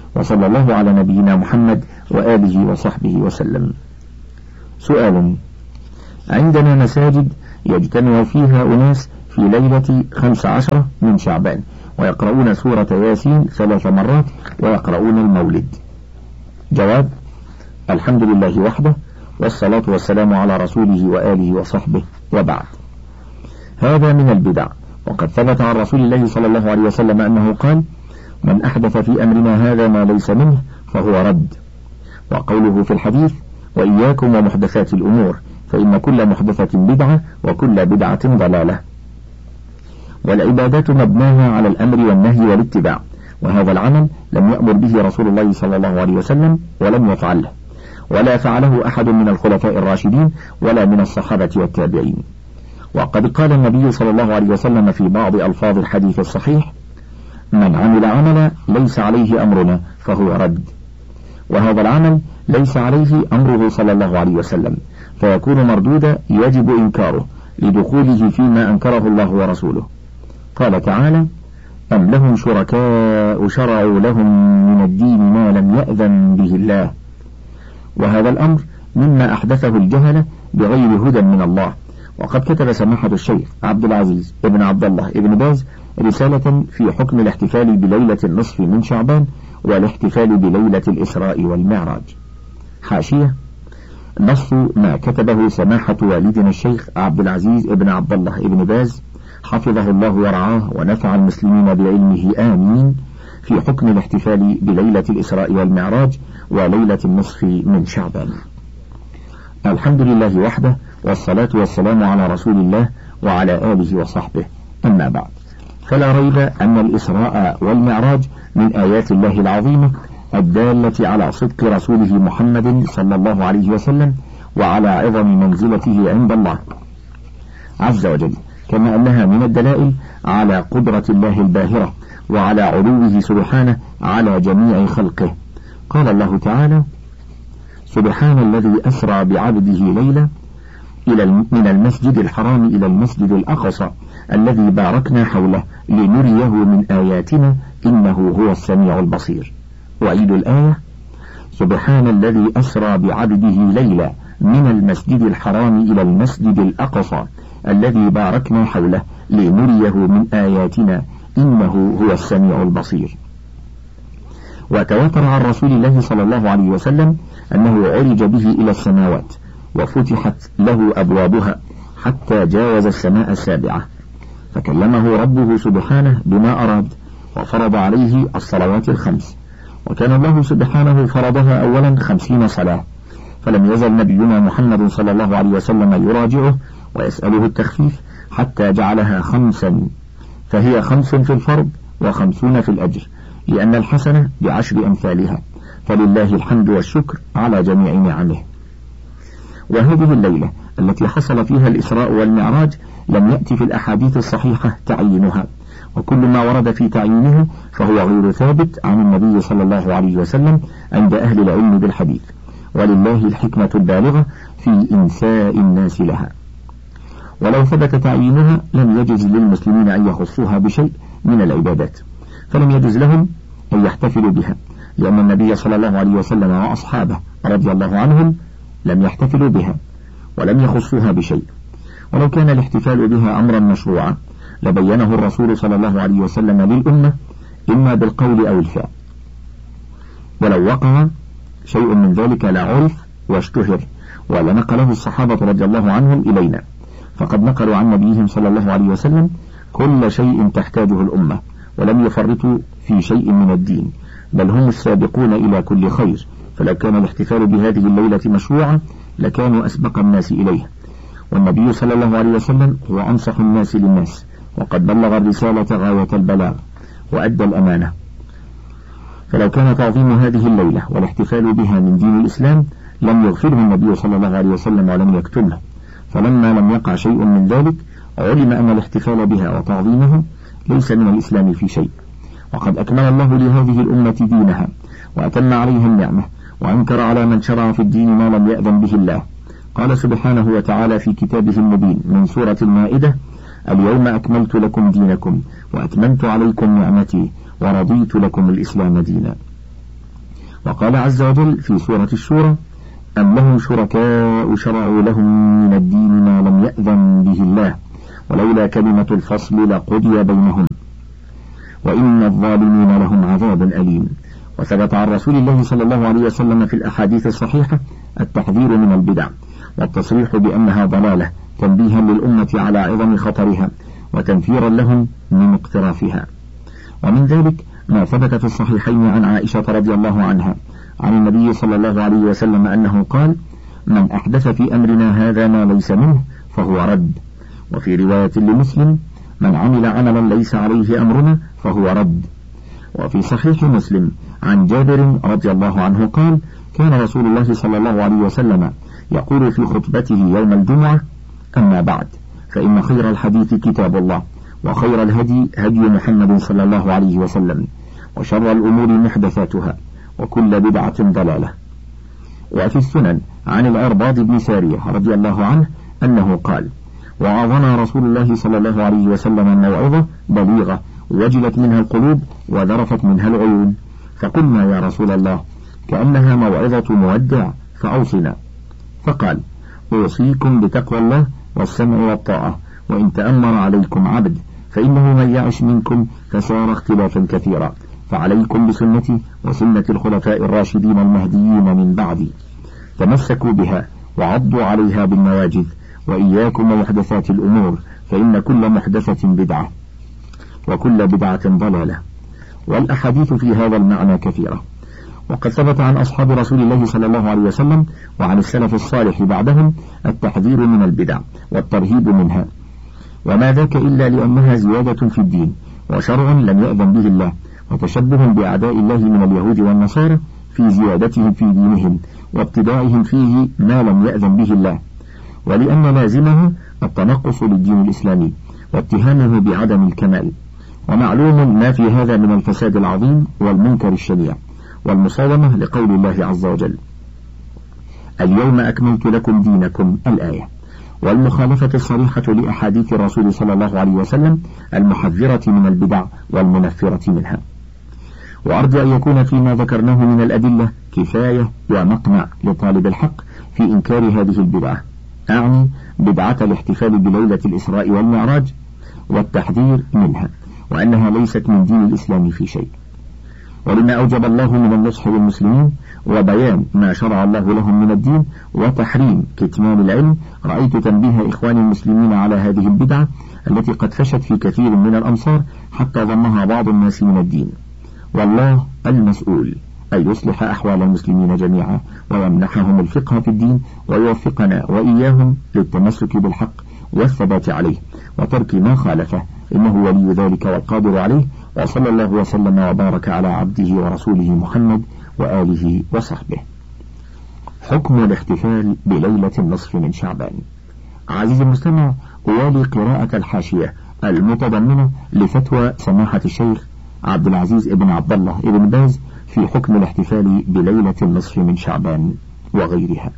وصلى الله على نبينا محمد وآله وصحبه وسلم. سؤال: عندنا مساجد يجتمع فيها أناس في ليلة خمس عشرة من شعبان ويقرؤون سورة ياسين ثلاث مرات ويقرؤون المولد. جواب: الحمد لله وحده، والصلاة والسلام على رسوله وآله وصحبه، وبعد. هذا من البدع، وقد ثبت عن رسول الله صلى الله عليه وسلم أنه قال: من أحدث في أمرنا هذا ما ليس منه فهو رد. وقوله في الحديث: وإياكم ومحدثات الأمور فإن كل محدثة بدعة وكل بدعة ضلالة. والعبادات مبناها على الأمر والنهي والاتباع، وهذا العمل لم يأمر به رسول الله صلى الله عليه وسلم ولم يفعله، ولا فعله أحد من الخلفاء الراشدين ولا من الصحابة والتابعين. وقد قال النبي صلى الله عليه وسلم في بعض ألفاظ الحديث الصحيح: من عمل عملا ليس عليه أمرنا فهو رد. وهذا العمل ليس عليه أمره صلى الله عليه وسلم، فيكون مردودا يجب إنكاره لدخوله فيما أنكره الله ورسوله. قال تعالى: أم لهم شركاء شرعوا لهم من الدين ما لم يأذن به الله. وهذا الأمر مما أحدثه الجهلة بغير هدى من الله. وقد كتب سماحة الشيخ عبد العزيز ابن عبد الله ابن باز رسالة في حكم الاحتفال بليلة النصف من شعبان والاحتفال بليلة الإسراء والمعراج. حاشية: نص ما كتبه سماحة والدنا الشيخ عبد العزيز ابن عبد الله ابن باز حفظه الله ورعاه ونفع المسلمين بعلمه آمين في حكم الاحتفال بليلة الإسراء والمعراج وليلة النصف من شعبان. الحمد لله وحده، والصلاة والسلام على رسول الله وعلى آله وصحبه، أما بعد، فلا ريب أن الإسراء والمعراج من آيات الله العظيمة الدالة على صدق رسوله محمد صلى الله عليه وسلم وعلى عظم منزلته عند الله عز وجل، كما أنها من الدلائل على قدرة الله الباهرة وعلى علوه سبحانه على جميع خلقه. قال الله تعالى: سبحان الذي أسرى بعبده ليلا إلى من المسجد الحرام إلى المسجد الأقصى الذي باركنا حوله لنريه من آياتنا إنه هو السميع البصير. وعيد الآية: سبحان الذي أسرى بعبده ليلا من المسجد الحرام إلى المسجد الأقصى الذي باركنا حوله لنريه من آياتنا إنه هو السميع البصير. وتواتر عن رسول الله صلى الله عليه وسلم أنه عرج به إلى السماوات وفتحت له أبوابها حتى جاوز السماء السابعة، فكلمه ربه سبحانه بما أراد وفرض عليه الصلوات الخمس، وكان الله سبحانه فرضها أولا خمسين صلاة، فلم يزل نبينا محمد صلى الله عليه وسلم يراجعه ويسأله التخفيف حتى جعلها خمسا، فهي خمس في الفرض وخمسون في الأجر، لأن الحسنة بعشر أمثالها، فلله الحمد والشكر على جميع نعمه. وهذه الليلة التي حصل فيها الإسراء والمعراج لم يأتي في الأحاديث الصحيحة تعيينها، وكل ما ورد في تعيينها فهو غير ثابت عن النبي صلى الله عليه وسلم عند أهل العلم بالحديث، ولله الحكمة البالغة في إنساء الناس لها. ولو ثبت تعيينها لم يجز للمسلمين أن يخصوها بشيء من العبادات، فلم يجز لهم أن يحتفلوا بها، لأن النبي صلى الله عليه وسلم وأصحابه رضي الله عنهم لم يحتفلوا بها ولم يخصوها بشيء. ولو كان الاحتفال بها أمرا مشروعا لبينه الرسول صلى الله عليه وسلم للأمة إما بالقول أو الفعل، ولو وقع شيء من ذلك لعرف واشتهر ولنقله الصحابة رضي الله عنهم إلينا، فقد نقلوا عن نبيهم صلى الله عليه وسلم كل شيء تحتاجه الأمة ولم يفرطوا في شيء من الدين، بل هم السابقون إلى كل خير. فلو كان الاحتفال بهذه الليلة مشروعا لكانوا أسبق الناس إليه، والنبي صلى الله عليه وسلم هو أنصح الناس للناس، وقد بلغ الرسالة غاية البلاغ وأدى الأمانة. فلو كان تعظيم هذه الليلة والاحتفال بها من دين الإسلام لم يغفره النبي صلى الله عليه وسلم ولم يكتمه، فلما لم يقع شيء من ذلك علم أن الاحتفال بها وتعظيمها ليس من الإسلام في شيء، وقد أكمل الله لهذه الأمة دينها وأتم عليها النعمة، وأنكر على من شرع في الدين ما لم يأذن به الله. قال سبحانه وتعالى في كتابه المبين من سورة المائدة: اليوم أكملت لكم دينكم وأتممت عليكم نعمتي ورضيت لكم الإسلام دينا. وقال عز وجل في سورة الشورى: أم لهم شركاء شرعوا لهم من الدين ما لم يأذن به الله ولولا كلمة الفصل لقضي بينهم وإن الظالمين لهم عذاب أليم. وثبت عن رسول الله صلى الله عليه وسلم في الأحاديث الصحيحة التحذير من البدع والتصريح بأنها ضلالة تنبيها للأمة على عظم خطرها وتنفيرا لهم من اقترافها. ومن ذلك ما ثبت في الصحيحين عن عائشة رضي الله عنها عن النبي صلى الله عليه وسلم أنه قال: من أحدث في أمرنا هذا ما ليس منه فهو رد. وفي رواية لمسلم: من عمل عملا ليس عليه أمرنا فهو رد. وفي صحيح مسلم عن جابر رضي الله عنه قال: كان رسول الله صلى الله عليه وسلم يقول في خطبته يوم الجمعة: أما بعد، فإن خير الحديث كتاب الله، وخير الهدي هدي محمد صلى الله عليه وسلم، وشر الأمور محدثاتها، وكل بدعة ضلالة. وفي السنن عن العرباض بن سارية رضي الله عنه أنه قال: وعظنا رسول الله صلى الله عليه وسلم موعظة بليغة وجلت منها القلوب وذرفت منها العيون، فقلنا: يا رسول الله، كأنها موعظة مودع، فأوصنا. فقال: أوصيكم بتقوى الله والسمع والطاعة، وإن تأمر عليكم عبد، فإنه من يعش منكم فسار اختلافا كثيرا، فعليكم بسنتي وسنة الخلفاء الراشدين المهديين من بعدي، تمسكوا بها وعضوا عليها بالنواجذ، وإياكم ومحدثات الأمور، فإن كل محدثة بدعة، وكل بدعة ضلالة. والأحاديث في هذا المعنى كثيرة، وقد ثبت عن أصحاب رسول الله صلى الله عليه وسلم وعن السلف الصالح بعدهم التحذير من البدع والترهيب منها، وما ذاك إلا لأنها زيادة في الدين وشرع لم يأذن به الله، وتشبه بأعداء الله من اليهود والنصارى في زيادتهم في دينهم وابتدائهم فيه ما لم يأذن به الله، ولأن لازمه التنقص للدين الإسلامي واتهامه بعدم الكمال. ومعلوم ما في هذا من الفساد العظيم والمنكر الشنيع والمصادمة لقول الله عز وجل: اليوم أكملت لكم دينكم، الآية، والمخالفة الصريحة لأحاديث الرسول صلى الله عليه وسلم المحذرة من البدع والمنفرة منها. وأرجو أن يكون فيما ذكرناه من الأدلة كفاية ومقنع لطالب الحق في إنكار هذه البدعة، أعني بدعة الاحتفال بليلة الإسراء والمعراج، والتحذير منها، وأنها ليست من دين الإسلام في شيء. ولما أوجب الله من النصح للمسلمين وبيان ما شرع الله لهم من الدين وتحريم كتمان العلم، رأيت تنبيه إخوان المسلمين على هذه البدعة التي قد فشت في كثير من الأمصار حتى ظنها بعض الناس من الدين. والله المسؤول أن يصلح أحوال المسلمين جميعا ويمنحهم الفقه في الدين، ويوفقنا وإياهم للتمسك بالحق والثبات عليه وترك ما خالفه، إنه ولي ذلك والقادر عليه. وصلى الله وسلم وبارك على عبده ورسوله محمد وآله وصحبه. حكم الاحتفال بليلة النصف من شعبان. عزيزي المستمع، أوالي قراءة الحاشية المتضمنة لفتوى سماحة الشيخ عبد العزيز ابن عبد الله ابن باز في حكم الاحتفال بليلة النصف من شعبان وغيرها.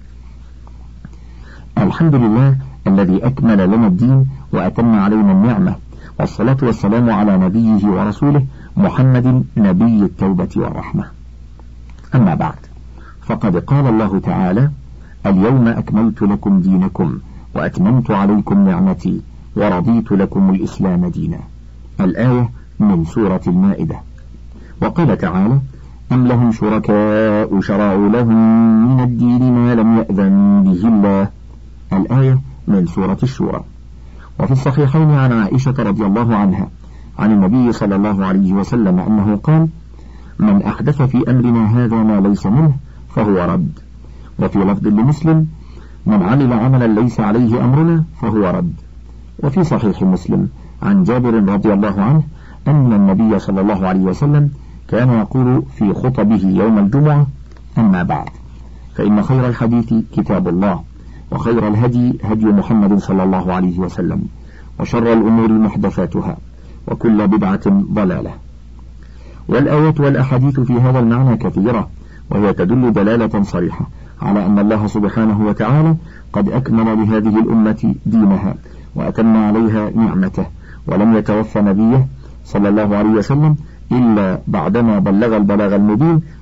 الحمد لله الذي أكمل لنا الدين وأتم علينا النعمة، والصلاة والسلام على نبيه ورسوله محمد نبي التوبة والرحمة. أما بعد، فقد قال الله تعالى: اليوم أكملت لكم دينكم وأتممت عليكم نعمتي ورضيت لكم الإسلام دينا، الآية من سورة المائدة. وقال تعالى: أم لهم شركاء شرعوا لهم من الدين ما لم يأذن به الله، الآية من سورة الشورى. وفي الصحيحين عن عائشة رضي الله عنها عن النبي صلى الله عليه وسلم أنه قال: من أحدث في أمرنا هذا ما ليس منه فهو رد. وفي لفظ لمسلم: من عمل عملا ليس عليه أمرنا فهو رد. وفي صحيح مسلم عن جابر رضي الله عنه أن النبي صلى الله عليه وسلم كان يقول في خطبه يوم الجمعة: أما بعد، فإن خير الحديث كتاب الله، وخير الهدي هدي محمد صلى الله عليه وسلم، وشر الأمور محدثاتها، وكل بدعة ضلالة. والآيات والأحاديث في هذا المعنى كثيرة، وهي تدل دلالة صريحة على أن الله سبحانه وتعالى قد أكمل لهذه الأمة دينها وأتم عليها نعمته، ولم يتوفى نبيه صلى الله عليه وسلم إلا بعدما بلغ البلاغ المبين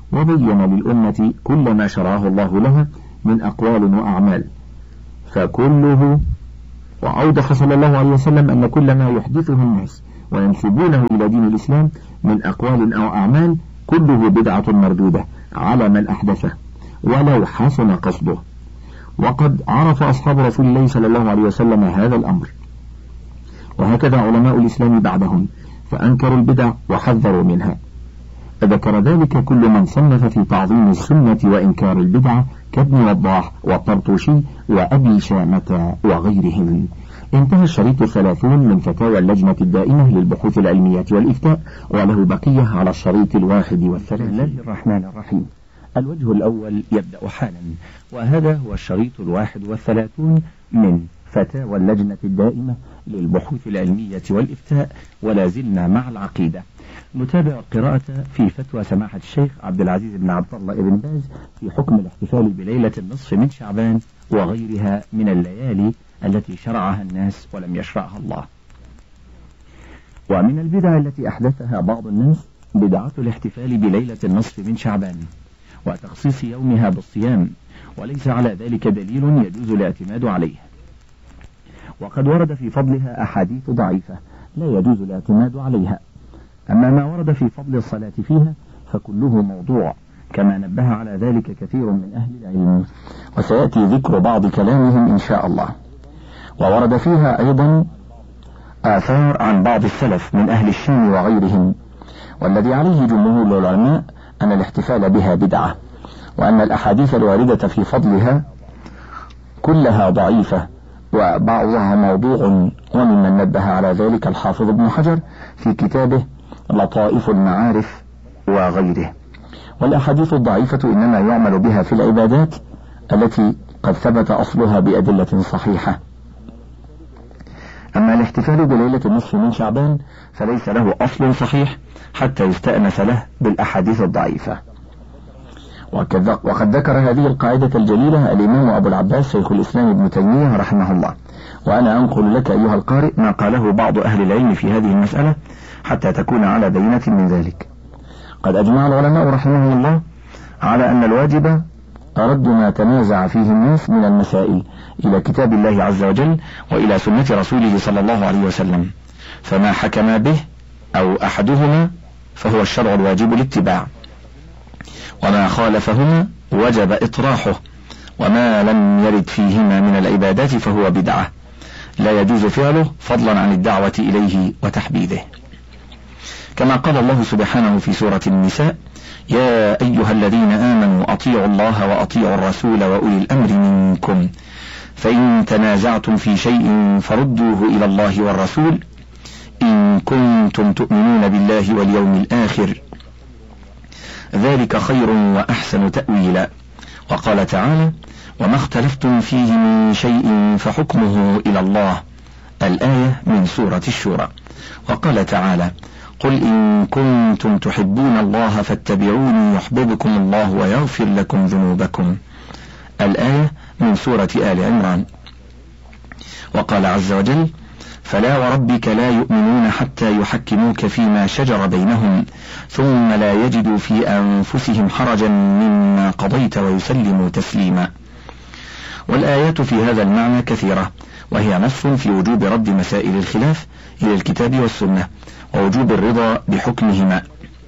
وبين للأمة كل ما شرعه الله لها من أقوال وأعمال، فكله وأوضح صلى الله عليه وسلم أن كل ما يحدثه الناس وينسبونه إلى دين الإسلام من أقوال أو أعمال كله بدعة مردودة على من أحدثه ولو حسن قصده. وقد عرف أصحاب رسول الله صلى الله عليه وسلم هذا الأمر، وهكذا علماء الإسلام بعدهم، فأنكروا البدع وحذروا منها. ذكر ذلك كل من صنف في تعظيم السنة وإنكار البدعة كابن وضاح والطرطوشي وأبي شامة وغيرهم. انتهى الشريط الثلاثون من فتاوى اللجنة الدائمة للبحوث العلمية والإفتاء، وله بقية على الشريط الواحد والثلاثين. بسم الله الرحمن الرحيم. الوجه الأول يبدأ حالا، وهذا هو الشريط الواحد والثلاثون من فتاوى اللجنة الدائمة للبحوث العلمية والإفتاء، ولا زلنا مع العقيدة. نتابع القراءة في فتوى سماحة الشيخ عبد العزيز بن عبد الله بن باز في حكم الاحتفال بليلة النصف من شعبان وغيرها من الليالي التي شرعها الناس ولم يشرعها الله. ومن البدع التي أحدثها بعض الناس بدعة الاحتفال بليلة النصف من شعبان وتخصيص يومها بالصيام، وليس على ذلك دليل يجوز الاعتماد عليه، وقد ورد في فضلها أحاديث ضعيفة لا يجوز الاعتماد عليها. أما ما ورد في فضل الصلاة فيها فكله موضوع، كما نبه على ذلك كثير من أهل العلم، وسيأتي ذكر بعض كلامهم إن شاء الله. وورد فيها أيضا آثار عن بعض السلف من أهل الشام وغيرهم، والذي عليه جمهور العلماء أن الاحتفال بها بدعة، وأن الأحاديث الواردة في فضلها كلها ضعيفة وبعضها موضوع، وممن نبه على ذلك الحافظ ابن حجر في كتابه لطائف المعارف وغيره. والأحاديث الضعيفة إنما يعمل بها في العبادات التي قد ثبت أصلها بأدلة صحيحة. أما الاحتفال بليلة النصف من شعبان فليس له أصل صحيح حتى يستأنس له بالأحاديث الضعيفة. وقد ذكر هذه القاعدة الجليلة الإمام أبو العباس شيخ الإسلام ابن تيمية رحمه الله، وأنا أنقل لك أيها القارئ ما قاله بعض أهل العلم في هذه المسألة حتى تكون على بينة من ذلك. قد أجمع العلماء رحمهم الله على أن الواجب رد ما تنازع فيه الناس من المسائل إلى كتاب الله عز وجل وإلى سنة رسوله صلى الله عليه وسلم، فما حكم به أو أحدهما فهو الشرع الواجب الاتباع، وما خالفهما وجب إطراحه، وما لم يرد فيهما من العبادات فهو بدعة لا يجوز فعله فضلا عن الدعوة إليه وتحبيذه. كما قال الله سبحانه في سورة النساء: يا أيها الذين آمنوا أطيعوا الله وأطيعوا الرسول وأولي الأمر منكم، فإن تنازعتم في شيء فردوه إلى الله والرسول إن كنتم تؤمنون بالله واليوم الآخر، ذلك خير وأحسن تأويلا. وقال تعالى: وما اختلفتم فيه من شيء فحكمه إلى الله، الآية من سورة الشورى. وقال تعالى: قل إن كنتم تحبون الله فاتبعوني يحببكم الله ويغفر لكم ذنوبكم، الآية من سورة آل عمران. وقال عز وجل: فلا وربك لا يؤمنون حتى يحكموك فيما شجر بينهم ثم لا يجدوا في أنفسهم حرجا مما قضيت ويسلموا تسليما. والآيات في هذا المعنى كثيرة، وهي نص في وجوب رد مسائل الخلاف إلى الكتاب والسنة ووجوب الرضا بحكمهما،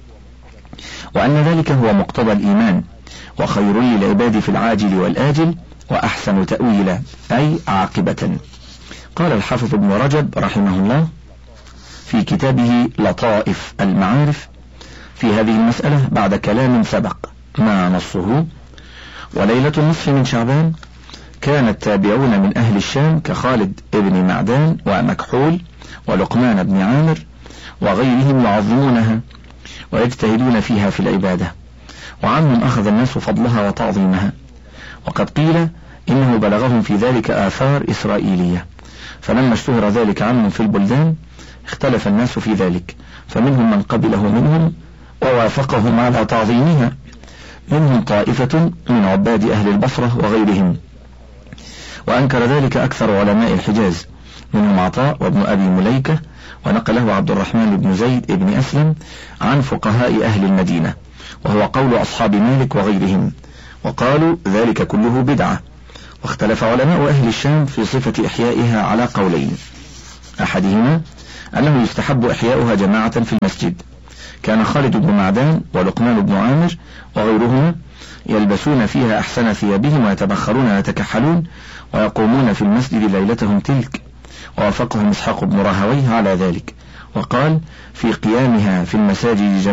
وأن ذلك هو مقتضى الإيمان وخير للعباد في العاجل والآجل وأحسن تأويلا أي عاقبة. قال الحافظ ابن رجب رحمه الله في كتابه لطائف المعارف في هذه المسألة بعد كلام سبق ما نصه: وليلة النصف من شعبان كان التابعون من أهل الشام كخالد ابن معدان ومكحول ولقمان بن عامر وغيرهم يعظمونها ويجتهدون فيها في العبادة، وعنهم أخذ الناس فضلها وتعظيمها. وقد قيل إنه بلغهم في ذلك آثار إسرائيلية، فلما اشتهر ذلك عنهم في البلدان اختلف الناس في ذلك، فمنهم من قبله منهم ووافقهم على تعظيمها، منهم طائفة من عباد أهل البصرة وغيرهم، وأنكر ذلك أكثر علماء الحجاز، منهم عطاء وابن أبي مليكة، ونقله عبد الرحمن بن زيد بن أسلم عن فقهاء أهل المدينة، وهو قول أصحاب مالك وغيرهم، وقالوا ذلك كله بدعة. واختلف علماء أهل الشام في صفة إحيائها على قولين، أحدهما أنه يستحب إحياؤها جماعة في المسجد، كان خالد بن معدان ولقمان بن عامر وغيرهما يلبسون فيها أحسن ثيابهم ويتبخرون ويتكحلون ويقومون في المسجد ليلتهم تلك، ووافقهم إسحاق بن راهويه على ذلك، وقال في قيامها في المساجد